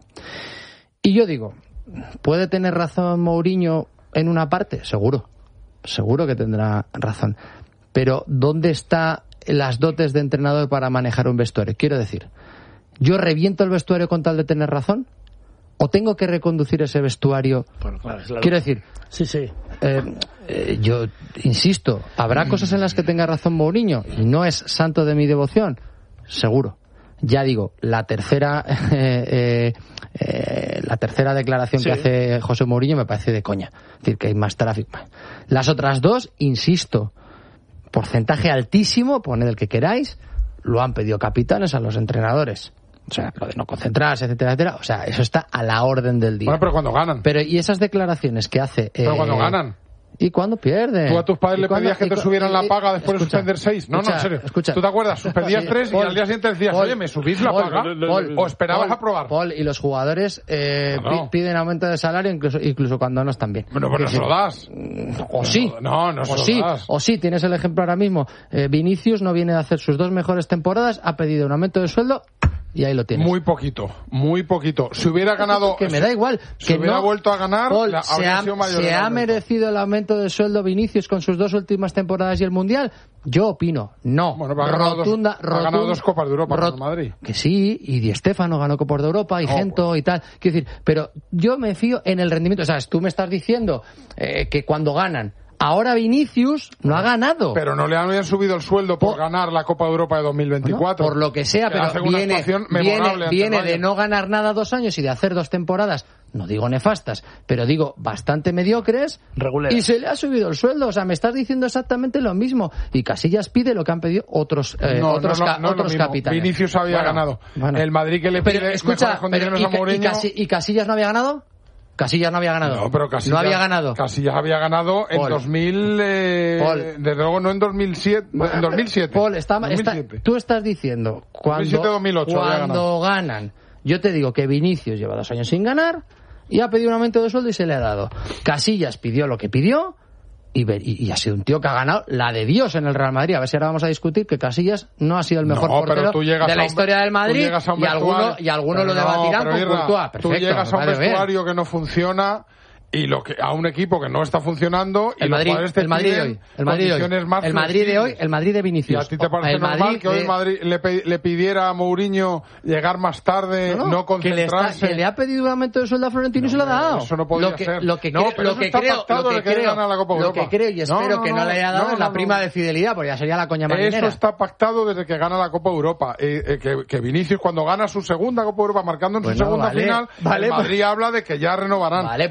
Y yo digo, ¿puede tener razón Mourinho en una parte? Seguro. Seguro que tendrá razón. Pero ¿dónde están las dotes de entrenador para manejar un vestuario? Quiero decir, ¿yo reviento el vestuario con tal de tener razón? ¿O tengo que reconducir ese vestuario? Bueno, claro, es la... Quiero decir, sí, sí. Eh, eh, yo insisto, habrá cosas en las que tenga razón Mourinho y no es santo de mi devoción, seguro. Ya digo, la tercera eh, eh, eh, la tercera declaración sí. que hace José Mourinho me parece de coña. Es decir, que hay más tráfico. Las otras dos, insisto, porcentaje altísimo, poned el que queráis, lo han pedido capitanes a los entrenadores. O sea, lo de no concentrarse, etcétera, etcétera. O sea, eso está a la orden del día. Bueno, pero cuando ganan. Pero, ¿y esas declaraciones que hace? Pero eh, cuando ganan. ¿Y cuándo pierden? ¿Tú a tus padres le pedías que te subieran la paga después de suspender seis? No, escucha, no, en serio. Escucha. ¿Tú te acuerdas? Suspendías Sí, tres Paul, y al día siguiente decías, Paul, oye, ¿me subís la Paul, paga? Paul, ¿O esperabas Paul, a probar? Paul, y los jugadores eh, no, no. piden aumento de salario incluso incluso cuando no están bien. Bueno, pero no se lo das. O sí. No, no se o lo sí, das. O sí, tienes el ejemplo ahora mismo. Eh, Vinicius no viene a hacer sus dos mejores temporadas, ha pedido un aumento de sueldo y ahí lo tienes. Muy poquito, muy poquito. Si hubiera ganado... Que me da igual. Si que hubiera no, vuelto a ganar, Paul, la, se habría ha, sido mayor. ¿Se ha aumento. merecido el aumento de sueldo Vinicius con sus dos últimas temporadas y el Mundial? Yo opino, no. Bueno, pero ha ganado, rotunda, dos, rotunda, ha ganado dos Copas de Europa rot, con el Madrid. Que sí, y Di Stéfano ganó Copas de Europa, y no, Gento pues. y tal. Quiero decir, pero yo me fío en el rendimiento. O sea, tú me estás diciendo eh, que cuando ganan... Ahora Vinicius no ha ganado. Pero no le habían subido el sueldo por, por ganar la Copa de Europa de dos mil veinticuatro. Bueno, por lo que sea, que pero viene, viene, viene de no ganar nada dos años y de hacer dos temporadas, no digo nefastas, pero digo bastante mediocres. Regular. Y se le ha subido el sueldo. O sea, me estás diciendo exactamente lo mismo. Y Casillas pide lo que han pedido otros, eh, no, otros, no, ca- no, no otros capitanes. Vinicius había bueno, ganado. Bueno. El Madrid que le pide pero, escucha, mejores pero, condiciones y, a Mourinho... y, Casi, ¿Y Casillas no había ganado? Casillas no había ganado. No, pero Casillas, no había ganado. Casillas había ganado en Paul. dos mil... Eh, Paul. Desde luego no en dos mil siete. En dos mil siete. Paul, está, dos mil siete. está, tú estás diciendo cuando, dos mil siete, dos mil ocho cuando ganan. Yo te digo que Vinicius lleva dos años sin ganar y ha pedido un aumento de sueldo y se le ha dado. Casillas pidió lo que pidió y, y, y ha sido un tío que ha ganado la de Dios en el Real Madrid. A ver si ahora vamos a discutir que Casillas no ha sido el mejor no, portero de la un, historia del Madrid y alguno, y alguno lo debatirán no, con Irra, Courtois. Perfecto, tú llegas a un vestuario bien. que no funciona y lo que a un equipo que no está funcionando y el Madrid, los te el Madrid de hoy, el Madrid de hoy, más el Madrid de hoy, el Madrid de Vinicius. ¿Y a ti te parece el normal Madrid que hoy de... Madrid le, pe- le pidiera a Mourinho llegar más tarde, no, no, no concentrarse? Que le, está, que le ha pedido un aumento de sueldo a Florentino no, y se lo ha dado. Eso no podía lo que, ser. Lo que, no, cre- lo que creo, lo que creo, lo que creo y espero no, no, que no le haya dado no, es la no, prima no. de fidelidad, porque ya sería la coña marinera. Eso está pactado desde que gana la Copa de Europa. Eh, eh, que, que Vinicius cuando gana su segunda Copa de Europa, marcando en pues su no, segunda vale, final, vale, el Madrid pues... habla de que ya renovarán. Vale, pues, y el Madrid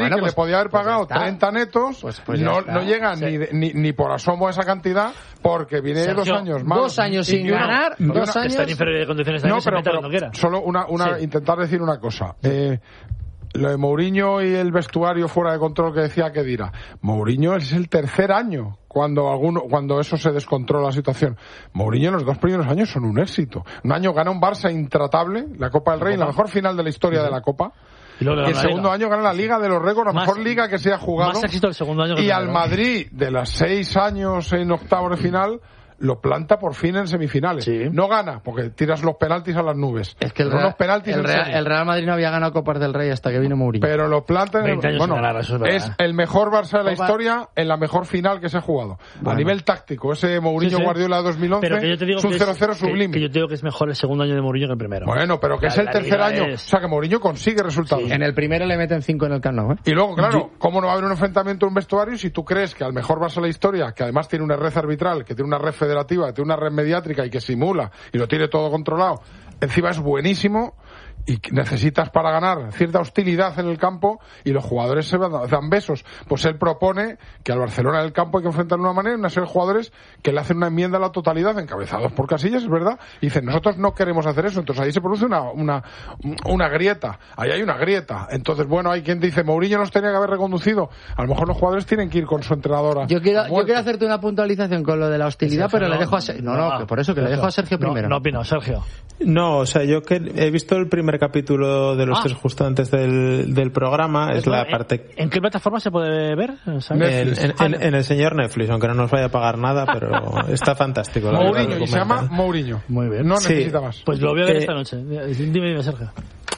bueno, que pues, le podía haber pues pagado treinta netos, pues, pues ya no, está. no llega Sí. ni, de- ni, ni por asomo a esa cantidad, porque viene Sergio, dos años más. dos años sin ganar, dos años. Está en inferioridad de condiciones No, también, se pero, meta pero cuando quiera. solo una, una Sí. intentar decir una cosa. Eh, lo de Mourinho y el vestuario fuera de control que decía que dirá. Mourinho es el tercer año cuando alguno, cuando eso se descontrola la situación. Mourinho en los dos primeros años son un éxito. Un año gana un Barça intratable, la Copa del Rey, la mejor final de la historia de la Copa. Y luego le Y el gana la segundo Liga. año gana la Liga de los récords, la Más- mejor liga que se ha jugado. Más éxito el segundo año que el Y al primero. Madrid, de las seis años en octavos de final, lo planta por fin en semifinales. Sí. No gana, porque tiras los penaltis a las nubes. Es que el Pero Real, unos penaltis el, en Real, serie. el Real Madrid no había ganado Copas del Rey hasta que vino Mourinho. Pero lo planta en el... veinte años Bueno, sin ganar, eso es verdad. el mejor Barça de la Copa- historia en la mejor final que se ha jugado. A Bueno. nivel táctico, ese Mourinho Sí, sí. Guardiola de dos mil once Pero que yo te digo es un que cero cero que- sublime. Que yo te digo que es mejor el segundo año de Mourinho que el primero. Bueno, pero que La- es el la tercer Liga año. es- O sea, que Mourinho consigue resultados. En el primero le meten cinco en el Camp Nou, ¿eh? Y luego, claro, ¿cómo no va a haber un enfrentamiento en un vestuario si tú crees que al mejor Barça de la historia, que además tiene una red arbitral, que tiene una red federativa, que tiene una red mediátrica y que simula y lo tiene todo controlado, encima es buenísimo y que necesitas para ganar cierta hostilidad en el campo y los jugadores se dan besos? Pues él propone que al Barcelona del campo hay que enfrentar de una manera, una serie de jugadores que le hacen una enmienda a la totalidad, encabezados por Casillas, es verdad, y dicen, nosotros no queremos hacer eso. Entonces ahí se produce una, una, una grieta, ahí hay una grieta. Entonces, bueno, hay quien dice, Mourinho nos tenía que haber reconducido. A lo mejor los jugadores tienen que ir con su entrenadora. Yo quiero, a yo muerte. quiero hacerte una puntualización con lo de la hostilidad, Sergio, pero le no, dejo a Sergio. No, no, que por eso, que le dejo a Sergio No, primero. No opino, Sergio. No, o sea, yo que he visto el primer capítulo de los Ah. tres justo antes del, del programa, es la ¿En- parte... ¿En qué plataforma se puede ver? ¿Sabes? En, Netflix. en- en- en el señor Netflix, aunque no nos vaya a pagar nada, pero está fantástico. la verdad, Mourinho, el y se llama documental. Mourinho. Muy bien. No Sí. necesita más. Pues lo voy a ver Eh, esta noche. Dime, dime, Sergio.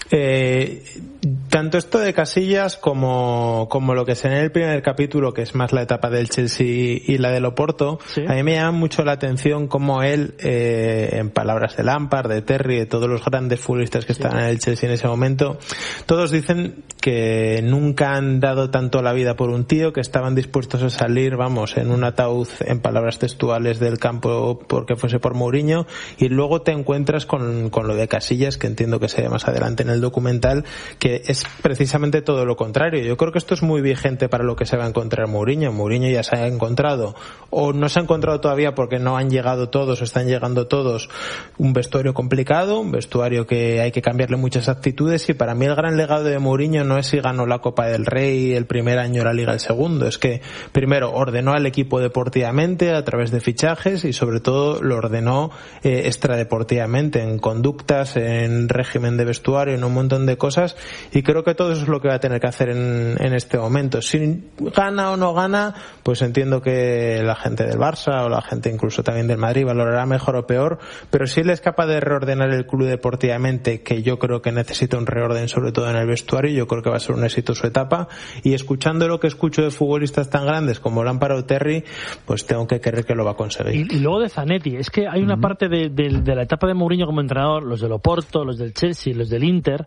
Eh, tanto esto de Casillas como, como lo que se ve en el primer capítulo, que es más la etapa del Chelsea y la del Oporto, Sí. a mí me llama mucho la atención cómo él, eh, en palabras de Lampard, de Terry, de todos los grandes futbolistas que estaban en el Chelsea en ese momento, todos dicen que nunca han dado tanto la vida por un tío, que estaban dispuestos a salir, vamos, en un ataúd, en palabras textuales, del campo porque fuese por Mourinho, y luego te encuentras con, con lo de Casillas, que entiendo que se ve más adelante en el documental, que es precisamente todo lo contrario. Yo creo que esto es muy vigente para lo que se va a encontrar Mourinho. Mourinho ya se ha encontrado, o no se ha encontrado todavía porque no han llegado todos, o están llegando todos, un vestuario complicado, un vestuario que hay que cambiarle muchas actitudes, y para mí el gran legado de Mourinho no es si ganó la Copa del Rey el primer año, la Liga el segundo, es que primero ordenó al equipo deportivamente a través de fichajes, y sobre todo lo ordenó eh, extradeportivamente, en conductas, en régimen de vestuario, en un montón de cosas, y creo que todo eso es lo que va a tener que hacer en, en este momento. Si gana o no gana, pues entiendo que la gente del Barça o la gente incluso también del Madrid valorará mejor o peor, pero si él es capaz de reordenar el club deportivamente, que yo creo que necesita un reorden sobre todo en el vestuario, yo creo que va a ser un éxito su etapa, y escuchando lo que escucho de futbolistas tan grandes como Lampard o Terry, pues tengo que creer que lo va a conseguir. Y, y luego de Zanetti, es que hay una uh-huh. parte de, de, de la etapa de Mourinho como entrenador, los del Oporto, los del Chelsea, los del Inter,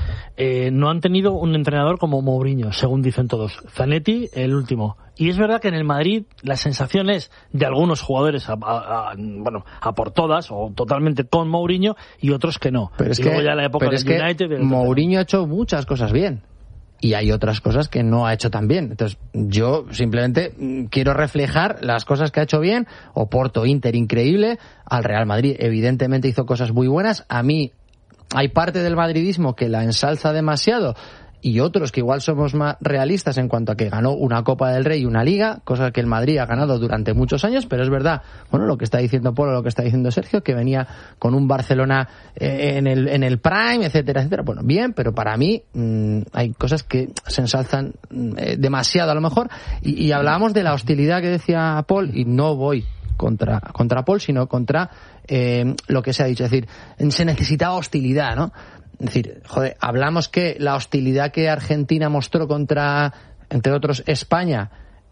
eh, no han tenido un entrenador como Mourinho, según dicen todos. Zanetti, el último. Y es verdad que en el Madrid la sensación es de algunos jugadores, a, a, a, bueno, a por todas, o totalmente con Mourinho, y otros que no. Pero es y que, luego ya la época pero del es United... que Mourinho ha hecho muchas cosas bien. Y hay otras cosas que no ha hecho tan bien. Entonces, yo simplemente quiero reflejar las cosas que ha hecho bien. Oporto, Inter, increíble. Al Real Madrid, evidentemente, hizo cosas muy buenas. A mí, hay parte del madridismo que la ensalza demasiado, y otros que igual somos más realistas en cuanto a que ganó una Copa del Rey y una Liga, cosa que el Madrid ha ganado durante muchos años, pero es verdad, bueno, lo que está diciendo Polo, lo que está diciendo Sergio, que venía con un Barcelona eh, en el en el prime, etcétera, etcétera. Bueno, bien, pero para mí mmm, hay cosas que se ensalzan eh, demasiado a lo mejor, y, y hablábamos de la hostilidad que decía Paul, y no voy contra contra Paul, sino contra eh, lo que se ha dicho, es decir, se necesitaba hostilidad, ¿no? Es decir, joder, hablamos que la hostilidad que Argentina mostró contra, entre otros, España,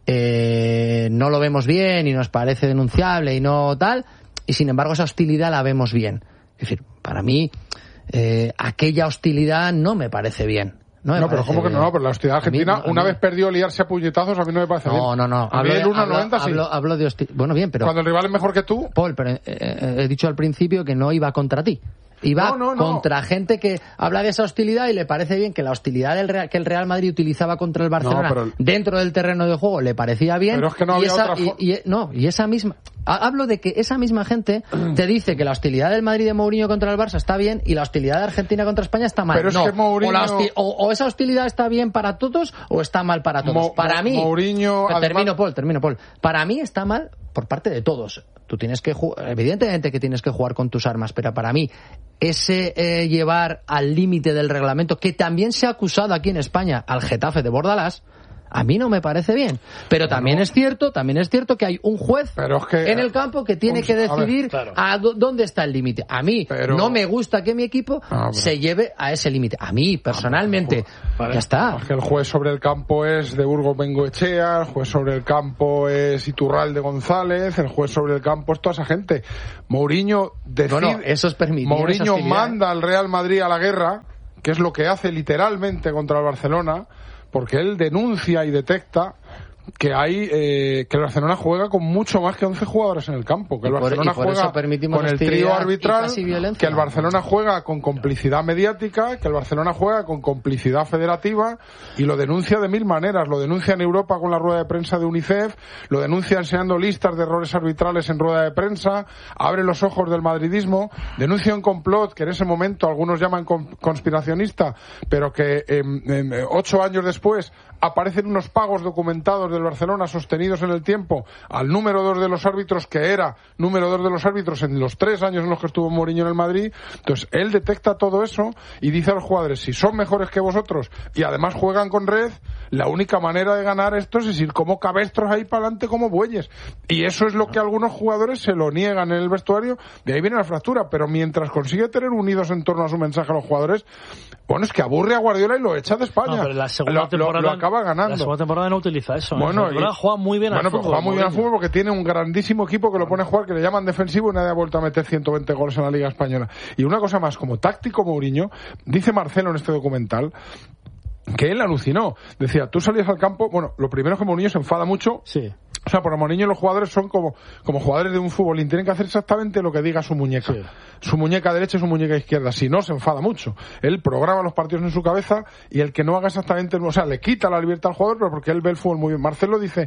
eh, no lo vemos bien y nos parece denunciable y no tal, y sin embargo esa hostilidad la vemos bien. Es decir, para mí, eh, aquella hostilidad no me parece bien. No, no pero ¿cómo que bien. no? Pero la hostilidad argentina, a mí, a una mí... vez perdió liarse a puñetazos, a mí no me parece no, bien. No, no, no. A mí el uno noventa sí. Hablo, hablo de hostilidad. Bueno, bien, pero... Cuando el rival es mejor que tú... Paul, pero eh, eh, he dicho al principio que no iba contra ti. Y va no, no, no. contra gente que habla de esa hostilidad y le parece bien que la hostilidad del Real, que el Real Madrid utilizaba contra el Barcelona no, pero... dentro del terreno de juego le parecía bien. Pero es que no y había esa, otra y, y, no, y esa misma... Hablo de que esa misma gente te dice que la hostilidad del Madrid de Mourinho contra el Barça está bien y la hostilidad de Argentina contra España está mal. Pero es no. que Mourinho... o, la hosti... o, o esa hostilidad está bien para todos o está mal para todos. Mo para mí... Mourinho... Termino, además... Paul, termino, Paul. Para mí está mal por parte de todos. Tú tienes que jugar, evidentemente que tienes que jugar con tus armas, pero para mí ese eh, llevar al límite del reglamento, que también se ha acusado aquí en España al Getafe de Bordalás, a mí no me parece bien. Pero también no. es cierto, también es cierto que hay un juez pero es que, en el campo que tiene un, que decidir a, ver, claro. a dónde está el límite. A mí pero, no me gusta que mi equipo no, se lleve a ese límite. A mí, personalmente, no, ya está. Es que el juez sobre el campo es de Burgos Bengoechea, el juez sobre el campo es Iturralde González, el juez sobre el campo es toda esa gente. Mourinho decide, bueno, eso es permitido. Mourinho manda al Real Madrid a la guerra, que es lo que hace literalmente contra el Barcelona, porque él denuncia y detecta que hay eh, que el Barcelona juega con mucho más que once jugadores en el campo, que el Barcelona juega con el trío arbitral, que el Barcelona juega con complicidad mediática, que el Barcelona juega con complicidad federativa, y lo denuncia de mil maneras. Lo denuncia en Europa con la rueda de prensa de UNICEF, lo denuncia enseñando listas de errores arbitrales en rueda de prensa, abre los ojos del madridismo, denuncia un complot que en ese momento algunos llaman conspiracionista, pero que eh, eh, ocho años después aparecen unos pagos documentados del Barcelona sostenidos en el tiempo al número dos de los árbitros, que era número dos de los árbitros en los tres años en los que estuvo Mourinho en el Madrid. Entonces él detecta todo eso y dice a los jugadores: si son mejores que vosotros y además juegan con red, la única manera de ganar esto es ir como cabestros ahí para adelante como bueyes. Y eso es lo que algunos jugadores se lo niegan en el vestuario, de ahí viene la fractura. Pero mientras consigue tener unidos en torno a su mensaje a los jugadores, bueno, es que aburre a Guardiola y lo echa de España. No, pero la segunda lo, temporada, lo, lo acaba ganando. La segunda temporada no utiliza eso. Bueno, ¿eh? Y, juega muy bien bueno, al fútbol. Juega muy bien al fútbol porque tiene un grandísimo equipo que lo pone a jugar, que le llaman defensivo, y nadie ha vuelto a meter ciento veinte goles en la Liga Española. Y una cosa más, como táctico Mourinho, dice Marcelo en este documental que él alucinó. Decía, tú salías al campo, bueno, lo primero es que Mourinho se enfada mucho. Sí. O sea, por Mourinho los jugadores son como, como jugadores de un fútbol y tienen que hacer exactamente lo que diga su muñeca. Sí. Su muñeca derecha y su muñeca izquierda. Si no, se enfada mucho. Él programa los partidos en su cabeza y el que no haga exactamente, o sea, le quita la libertad al jugador, pero porque él ve el fútbol muy bien. Marcelo dice: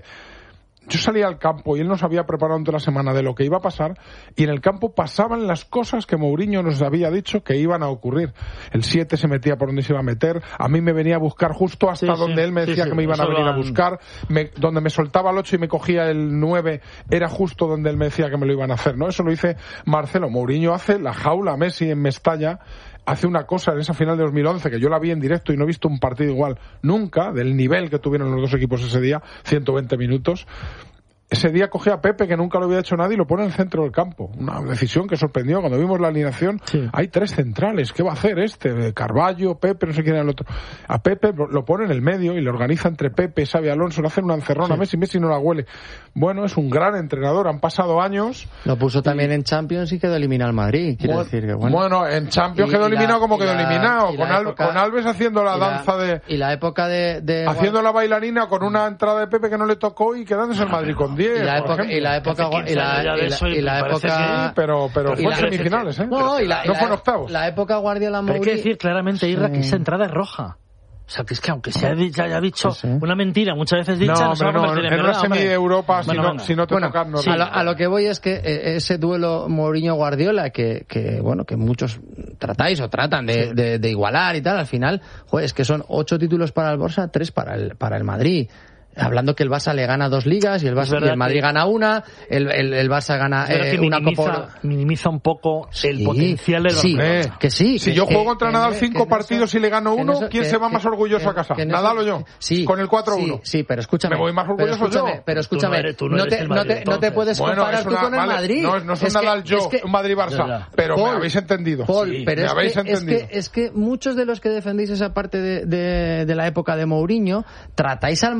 yo salía al campo y él nos había preparado durante la semana de lo que iba a pasar, y en el campo pasaban las cosas que Mourinho nos había dicho que iban a ocurrir. El siete se metía por donde se iba a meter, a mí me venía a buscar justo hasta sí, donde sí, él me decía sí, que me iban a venir a buscar, me, donde me soltaba el ocho y me cogía el nueve, era justo donde él me decía que me lo iban a hacer, ¿no? Eso lo dice Marcelo. Mourinho hace la jaula a Messi en Mestalla, hace una cosa en esa final de dos mil once que yo la vi en directo y no he visto un partido igual nunca, del nivel que tuvieron los dos equipos ese día, ciento veinte minutos. Ese día coge a Pepe, que nunca lo había hecho nadie, y lo pone en el centro del campo. Una decisión que sorprendió. Cuando vimos la alineación, sí. Hay tres centrales. ¿Qué va a hacer este? Carballo, Pepe, no sé quién era el otro. A Pepe lo pone en el medio y le organiza entre Pepe, Xavi Alonso, le hacen una encerrona. Sí. Messi, Messi no la huele. Bueno, es un gran entrenador. Han pasado años. Lo puso y... también en Champions y quedó eliminado al Madrid. Quiero bueno, decir que bueno. Bueno, en Champions y, quedó y eliminado la, como quedó la, eliminado. Con, Al, época, con Alves haciendo la, la danza de... Y la época de... de haciendo la bailarina con una entrada de Pepe que no le tocó y quedándose en Madrid con diez. Y la época, y la época y la, y la, y la época sí, pero pero fue en semifinales, ¿eh? No, y la, no y fue en la, octavos. La época Guardiola Mourinho. Hay que decir claramente, Irra, sí. que esa entrada es roja. O sea, que es que aunque se haya dicho sí, sí. una mentira muchas veces dicha, no, no se va a convertir no, en en verdad. una semi de Europa, bueno, si, bueno. no, si no te bueno, tocan, no. Sí, a, lo, a lo que voy es que eh, ese duelo Mourinho-Guardiola, que, que, bueno, que muchos tratáis o tratan de, sí. de, de igualar y tal, al final, joder, es que son ocho títulos para el Barça, tres para el, para el Madrid. Hablando que el Barça le gana dos ligas y el, Barça, y el Madrid que... gana una, el, el, el Barça gana eh, una minimiza, Copa. Minimiza un poco sí, el potencial del sí, Barcelona. Eh, que sí. Si que, yo que, juego contra que, Nadal que, cinco que partidos eso, y le gano uno, eso, ¿quién que, se va que, más orgulloso que, a casa? Que Nadal o yo. Sí, con el cuatro uno. Sí, sí, pero escúchame. Me voy más orgulloso pero escúchame, yo. Pero escúchame, tú no, eres, tú no, no, te, Madrid, no, te, no te puedes bueno, comparar una, tú con el vale, Madrid. No, no es un es Nadal que, yo, es que, un Madrid-Barça. Pero Paul, me habéis entendido. Paul, sí, pero me es habéis que, entendido. Es que, es que muchos de los que defendéis esa parte de, de, de la época de Mourinho, tratáis al Madrid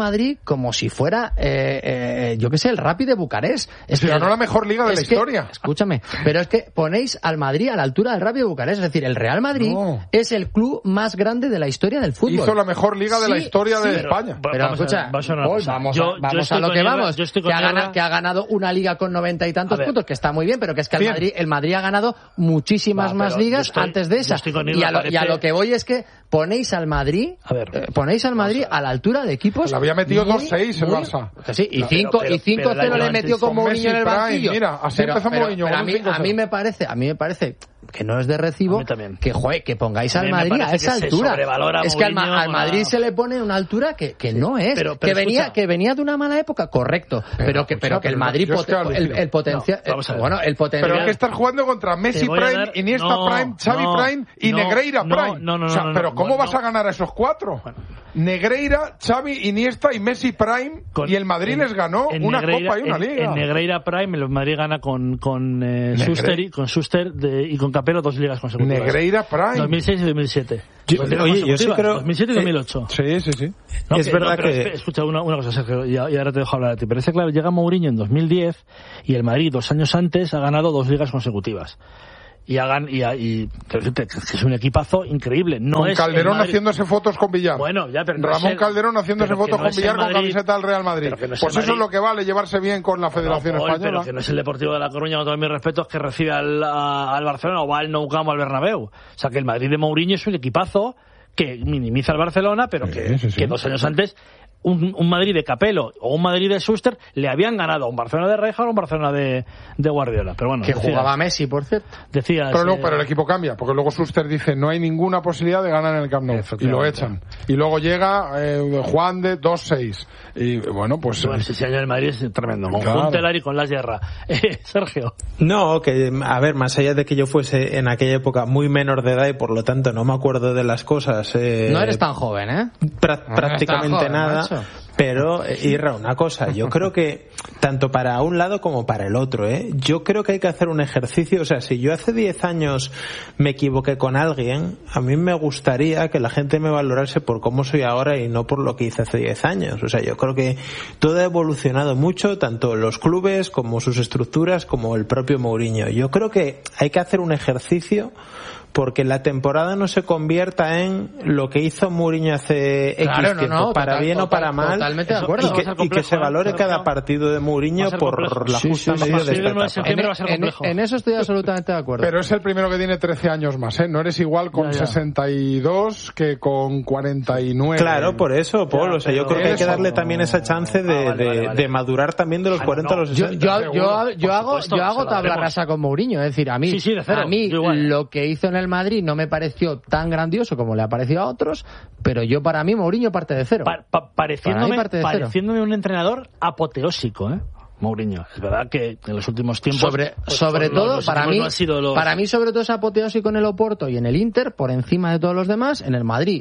como si fuera, eh, eh, yo qué sé, el Rapid de Bucarest. Es si que ganó la mejor liga de la que, historia. Escúchame, pero es que ponéis al Madrid a la altura del Rapid de Bucarest. Es decir, el Real Madrid no. es el club más grande de la historia del fútbol. Hizo la mejor liga de sí, la historia sí, de pero, España. Pero, pero vamos escucha, a, vamos a, Paul, vamos, yo, a, vamos yo a lo que Hierba, vamos. Que ha, ganado, que ha ganado una liga con noventa y tantos puntos, que está muy bien, pero que es que el Madrid, el Madrid ha ganado muchísimas Va, más ligas estoy, antes de esa. Y a, lo, parece... y a lo que voy es que ponéis al Madrid, a ver, eh, ponéis al Madrid a la altura de equipos. Le había metido dos seis el Barça. Que sí, y cinco cero le metió con Mourinho en el banquillo. Mira, así pero, empezó Mourinho. A mí, a mí me parece, a mí me parece que no es de recibo que joder, que pongáis al Madrid a esa altura. Es que al, al Madrid se le pone una altura que, que sí, no es, pero, pero que venía escucha. que venía de una mala época, correcto, pero, pero que escucha, pero que el Madrid pot el, el potencial, no, bueno, el potencial. Pero que estás jugando contra Messi Prime, dar... Iniesta no, Prime, Xavi no, Prime y no, Negreira no, Prime. No, no, no, o sea, no, pero no, ¿cómo no, vas no. a ganar a esos cuatro? Bueno. Negreira, Xavi, Iniesta y Messi Prime con, y el Madrid en, les ganó una Negreira, Copa y una en, Liga. En Negreira Prime el Madrid gana con con eh, Schuster y con Schuster de, y con Capello dos ligas consecutivas. Negreira Prime. dos mil seis y dos mil siete. Yo, oye, yo sí creo dos mil siete y dos mil ocho. Sí, sí, sí. No, es que, verdad no, que es, escucha una, una cosa, Sergio, y, y ahora te dejo hablar a ti. Pero es claro, llega Mourinho en dos mil diez y el Madrid dos años antes ha ganado dos ligas consecutivas. Y hagan y, y que es un equipazo increíble. No con es Calderón haciéndose fotos con Villar. Bueno, ya, pero no Ramón el, Calderón haciéndose fotos no con Villar con camiseta del Real Madrid. No es pues eso es lo que vale llevarse bien con la Federación no, Paul, Española. Pero que no es el Deportivo de La Coruña, con todos mis respetos, que recibe al, a, al Barcelona o va al Nou Camp o al Bernabéu. O sea, que el Madrid de Mourinho es un equipazo que minimiza al Barcelona, pero sí, que, sí, sí. que dos años antes un, un Madrid de Capello o un Madrid de Schuster le habían ganado a un Barcelona de Rijkaard o un Barcelona de, de Guardiola. Pero bueno, que decías, jugaba Messi, por cierto. Decías, pero, luego, eh, pero el equipo cambia, porque luego Schuster dice no hay ninguna posibilidad de ganar en el Camp Nou y lo echan. Y luego llega eh, Juan de dos seis. Y bueno, pues... Bueno, ese año el Madrid es tremendo. Con claro. Juntelar y con la Sierra. Eh, Sergio. No, que a ver, más allá de que yo fuese en aquella época muy menor de edad y por lo tanto no me acuerdo de las cosas... Eh, no eres tan joven, ¿eh? Pra no prácticamente joven, nada. Macho. Pero, Irra, una cosa, yo creo que tanto para un lado como para el otro, ¿eh? Yo creo que hay que hacer un ejercicio, o sea, si yo hace diez años me equivoqué con alguien, a mí me gustaría que la gente me valorase por cómo soy ahora y no por lo que hice hace diez años. O sea, yo creo que todo ha evolucionado mucho, tanto los clubes como sus estructuras, como el propio Mourinho. Yo creo que hay que hacer un ejercicio porque la temporada no se convierta en lo que hizo Mourinho hace claro, X tiempo, no, no, para total, bien total, o para mal, totalmente de acuerdo. y, que, complejo, y que se valore ¿eh? cada partido de Mourinho por la sí, justa sí, medida sí, de sí, esta etapa. En, en, en eso estoy absolutamente de acuerdo. Pero es el primero que tiene trece años más, ¿eh? No eres igual con ya, ya. sesenta y dos que con cuarenta y nueve. Claro, por eso, Paul. O sea, yo creo que hay que darle también esa chance de, ah, vale, vale, vale. de, de madurar también de los bueno, cuarenta no. a los sesenta. Yo, yo, yo, yo hago, yo hago tabla rasa con Mourinho. Es decir, a mí, sí, sí, a mí lo que hizo en el Madrid no me pareció tan grandioso como le ha parecido a otros, pero yo para mí Mourinho parte de cero. Pa pa pareciéndome, parte de pareciéndome cero. un entrenador apoteósico, ¿eh? Mourinho. Es verdad que en los últimos tiempos... Sobre, pues, sobre todo, los, los para mí, no los... para mí sobre todo es apoteósico en el Oporto y en el Inter, por encima de todos los demás. En el Madrid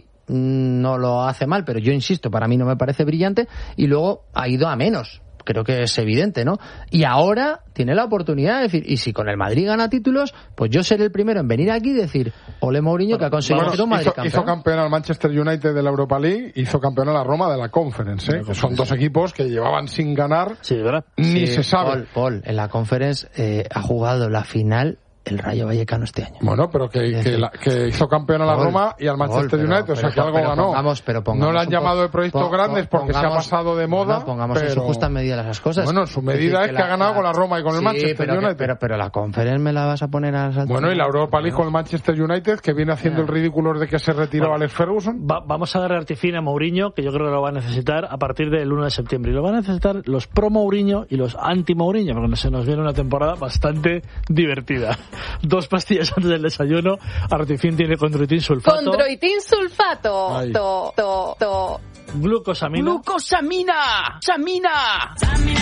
no lo hace mal, pero yo insisto, para mí no me parece brillante, y luego ha ido a menos. Creo que es evidente, ¿no? Y ahora tiene la oportunidad de decir, y si con el Madrid gana títulos, pues yo seré el primero en venir aquí y decir, ole Mourinho, bueno, que ha conseguido bueno, un Madrid hizo, campeón. Hizo campeón al Manchester United de la Europa League, hizo campeón a la Roma de la Conference, ¿eh? Que son dos equipos que llevaban sin ganar, sí, ¿verdad? Ni sí, se sabe. Paul, Paul, en la Conference eh, ha jugado la final el Rayo Vallecano este año. Bueno, pero que, que, la, que hizo campeón a la Paul, Roma y al Manchester Paul, pero, United, o sea que algo pero ganó. Pongamos, pero no le han llamado de proyectos pon, grandes porque pongamos, se ha pasado de moda. No, pongamos pero... en su justa medida las cosas. Bueno, en su medida es, es que, que la, ha ganado la, con la Roma y con sí, el Manchester pero United. Que, pero, pero la Conference me la vas a poner a las alturas. Bueno, y la Europa League con el Manchester United, que viene haciendo yeah. el ridículo desde que se retiró bueno, Alex Ferguson. Va, vamos a darle artifín a Mourinho, que yo creo que lo va a necesitar a partir del uno de septiembre. Y lo van a necesitar los pro Mourinho y los anti Mourinho, porque se nos viene una temporada bastante divertida. Dos pastillas antes del desayuno. Artifin tiene condroitin sulfato. Condroitin sulfato. To, to, to. Glucosamina. Glucosamina. Samina.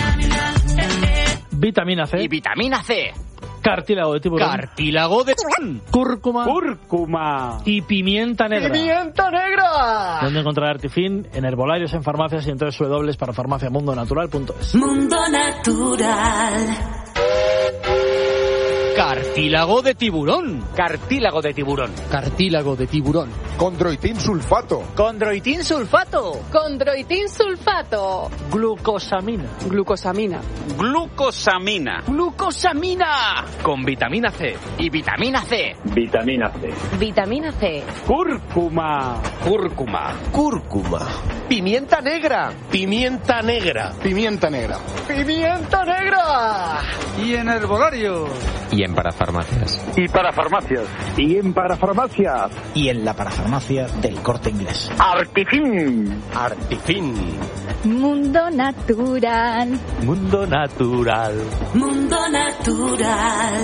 Vitamina C. Y vitamina C. Cartílago de tiburón. Cartílago de tiburón. Cúrcuma. Cúrcuma. Y pimienta negra. ¡Pimienta negra! ¿Dónde encontrar Artifin? En herbolarios, en farmacias y en tres w para farmacia mundo natural punto es. Mundo Natural. Cartílago de tiburón. Cartílago de tiburón. Cartílago de tiburón. Condroitin sulfato. Condroitin sulfato. Condroitin sulfato. Glucosamina. Glucosamina. Glucosamina. Glucosamina. Con vitamina C. Y vitamina C. Vitamina C. Vitamina C. Cúrcuma. Cúrcuma. Cúrcuma. Pimienta negra. Pimienta negra. Pimienta negra. Pimienta negra. Y en herbolario. Y en parafarmacias. Y para farmacias. Y en parafarmacias. Y en la parafarmacia del Corte Inglés. Artifin. Artifin. Mundo natural. Mundo natural. Mundo natural.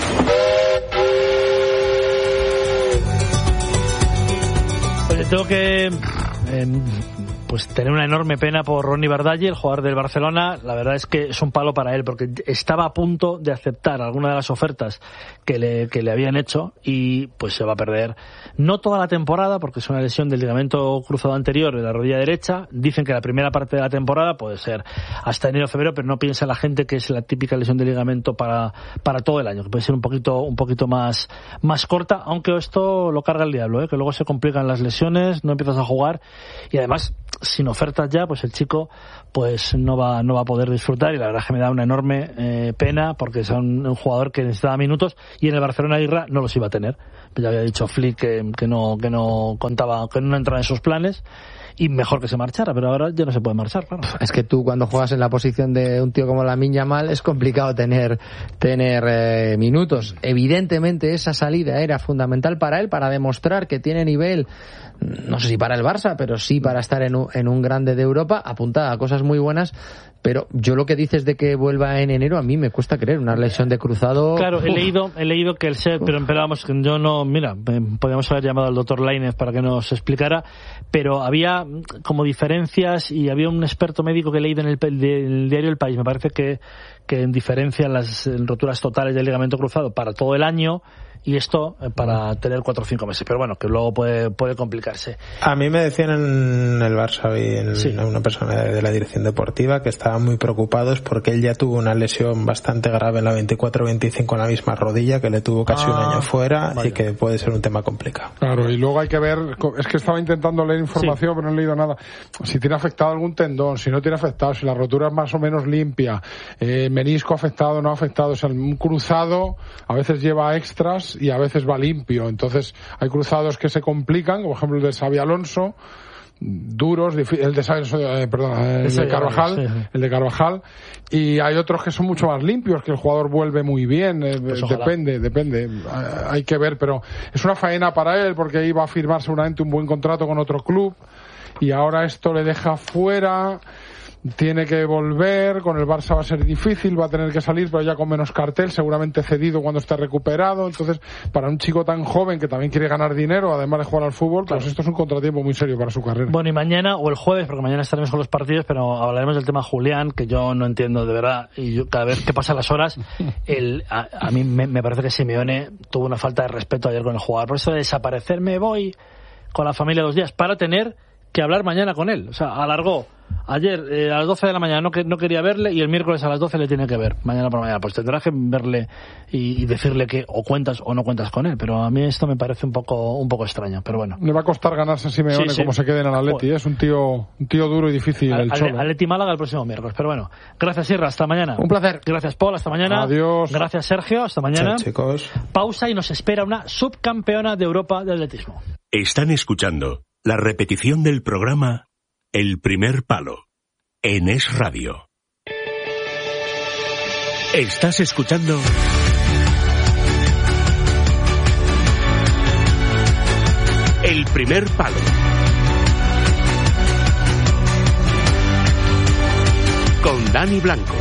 Pues tengo que eh, pues tener una enorme pena por Ronnie Bardaggi, el jugador del Barcelona. La verdad es que es un palo para él, porque estaba a punto de aceptar alguna de las ofertas que le, que le habían hecho y pues se va a perder no toda la temporada, porque es una lesión del ligamento cruzado anterior de la rodilla derecha. Dicen que la primera parte de la temporada puede ser hasta enero o febrero, pero no piensa la gente que es la típica lesión de ligamento para, para todo el año, que puede ser un poquito, un poquito más, más corta, aunque esto lo carga el diablo, ¿eh? Que luego se complican las lesiones, no empiezas a jugar y además sin ofertas ya, pues el chico pues no va no va a poder disfrutar, y la verdad es que me da una enorme eh, pena, porque es un, un jugador que necesitaba minutos y en el Barcelona Irra no los iba a tener. Ya había dicho Flick que, que no que no contaba, que no entraba en sus planes, y mejor que se marchara, pero ahora ya no se puede marchar, claro. Es que tú cuando juegas en la posición de un tío como Lamine Yamal es complicado tener tener eh, minutos. Evidentemente esa salida era fundamental para él, para demostrar que tiene nivel, no sé si para el Barça, pero sí para estar en un, en un grande de Europa, apuntada a cosas muy buenas. Pero yo lo que dices de que vuelva en enero, a mí me cuesta creer, una lesión de cruzado. Claro, he uf. leído he leído que el S E D, pero, pero vamos, yo no, mira, podríamos haber llamado al doctor Lainez para que nos explicara, pero había como diferencias, y había un experto médico que he leído en el, en el diario El País, me parece que, que diferencian las roturas totales del ligamento cruzado para todo el año, y esto para tener cuatro o cinco meses, pero bueno, que luego puede puede complicarse. A mí me decían en el Barça hoy, en sí. una persona de la dirección deportiva, que estaban muy preocupados porque él ya tuvo una lesión bastante grave en la veinticuatro veinticinco en la misma rodilla, que le tuvo casi ah, un año fuera, vaya. Y que puede ser un tema complicado. Claro, y luego hay que ver, es que estaba intentando leer información, sí. pero no he leído nada. Si tiene afectado algún tendón, si no tiene afectado, si la rotura es más o menos limpia, eh, menisco afectado, no afectado, o sea, un cruzado a veces lleva extras y a veces va limpio. Entonces hay cruzados que se complican, como por ejemplo el de Xabi Alonso, duros, el de eh, perdón, el de Carvajal, sí, sí. el de Carvajal, y hay otros que son mucho más limpios, que el jugador vuelve muy bien, eh, pues depende, depende, hay que ver, pero es una faena para él, porque iba a firmar seguramente un buen contrato con otro club y ahora esto le deja fuera. Tiene que volver, con el Barça va a ser difícil, va a tener que salir, pero ya con menos cartel, seguramente cedido cuando esté recuperado. Entonces, para un chico tan joven que también quiere ganar dinero, además de jugar al fútbol, claro. pues esto es un contratiempo muy serio para su carrera. Bueno, y mañana, o el jueves, porque mañana estaremos con los partidos, pero hablaremos del tema Julián, que yo no entiendo de verdad, y yo, cada vez que pasan las horas, el, a, a mí me, me parece que Simeone tuvo una falta de respeto ayer con el jugador. Por eso de desaparecer, me voy con la familia dos días, para tener que hablar mañana con él. O sea, alargó ayer eh, a las doce de la mañana, no, que, no quería verle, y el miércoles a las doce le tiene que ver, mañana por mañana. Pues tendrás que verle y, y decirle que o cuentas o no cuentas con él, pero a mí esto me parece un poco un poco extraño, pero bueno. Le va a costar ganarse a Simeone, sí, sí. como se quede en el Atleti, ¿eh? Es un tío un tío duro y difícil al, el Cholo. Atleti Málaga el próximo miércoles, pero bueno. Gracias, Sierra, hasta mañana. Un placer. Gracias, Paul, hasta mañana. Adiós. Gracias, Sergio, hasta mañana. Chao, chicos. Pausa y nos espera una subcampeona de Europa de atletismo. Están escuchando la repetición del programa El Primer Palo en Es Radio. Estás escuchando El Primer Palo con Dani Blanco.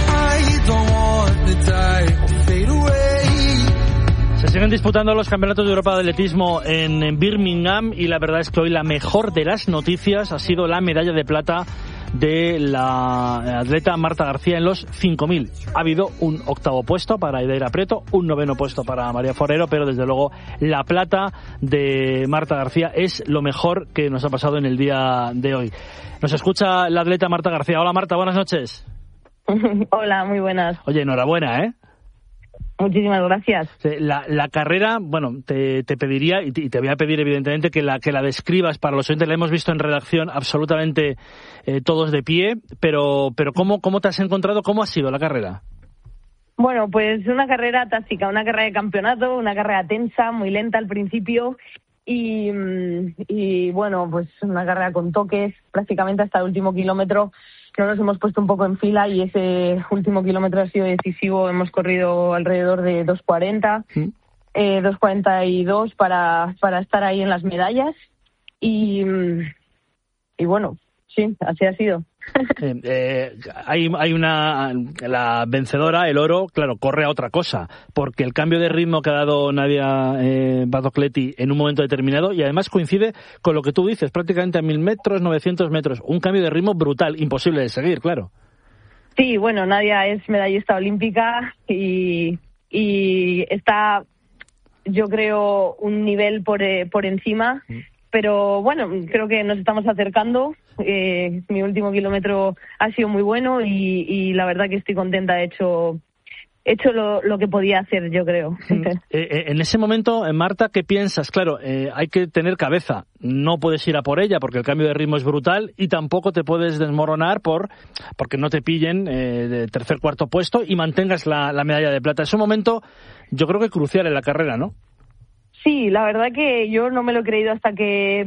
Se siguen disputando los campeonatos de Europa de atletismo en, en Birmingham, y la verdad es que hoy la mejor de las noticias ha sido la medalla de plata de la atleta Marta García en los cinco mil. Ha habido un octavo puesto para Idaira Prieto, un noveno puesto para María Forero, pero desde luego la plata de Marta García es lo mejor que nos ha pasado en el día de hoy. Nos escucha la atleta Marta García. Hola Marta, buenas noches. Hola, muy buenas. Oye, enhorabuena, ¿eh? Muchísimas gracias. La, la carrera, bueno, te, te pediría, y te, y te voy a pedir evidentemente que la, que la describas para los oyentes. La hemos visto en redacción absolutamente eh, todos de pie, pero, pero ¿cómo, ¿cómo te has encontrado? ¿Cómo ha sido la carrera? Bueno, pues una carrera táctica, una carrera de campeonato, una carrera tensa, muy lenta al principio y, y bueno, pues una carrera con toques prácticamente hasta el último kilómetro. No nos hemos puesto un poco en fila y ese último kilómetro ha sido decisivo. Hemos corrido alrededor de dos cuarenta, ¿sí? eh, dos cuarenta y dos para, para estar ahí en las medallas y, y bueno, sí, así ha sido. Eh, eh, hay, hay una la vencedora, el oro, claro, corre a otra cosa, porque el cambio de ritmo que ha dado Nadia eh, Battocletti en un momento determinado, y además coincide con lo que tú dices, prácticamente a mil metros, novecientos metros, un cambio de ritmo brutal, imposible de seguir, claro. Sí, bueno, Nadia es medallista olímpica y, y está, yo creo, un nivel por, eh, por encima. Mm. Pero bueno, creo que nos estamos acercando. Eh, mi último kilómetro ha sido muy bueno y, y la verdad que estoy contenta. He hecho, he hecho lo, lo que podía hacer, yo creo. Eh, eh, en ese momento, Marta, ¿qué piensas? Claro, eh, hay que tener cabeza. No puedes ir a por ella porque el cambio de ritmo es brutal y tampoco te puedes desmoronar por porque no te pillen eh, de tercer, cuarto puesto y mantengas la, la medalla de plata. Es un momento, yo creo que crucial en la carrera, ¿no? Sí, la verdad que yo no me lo he creído hasta que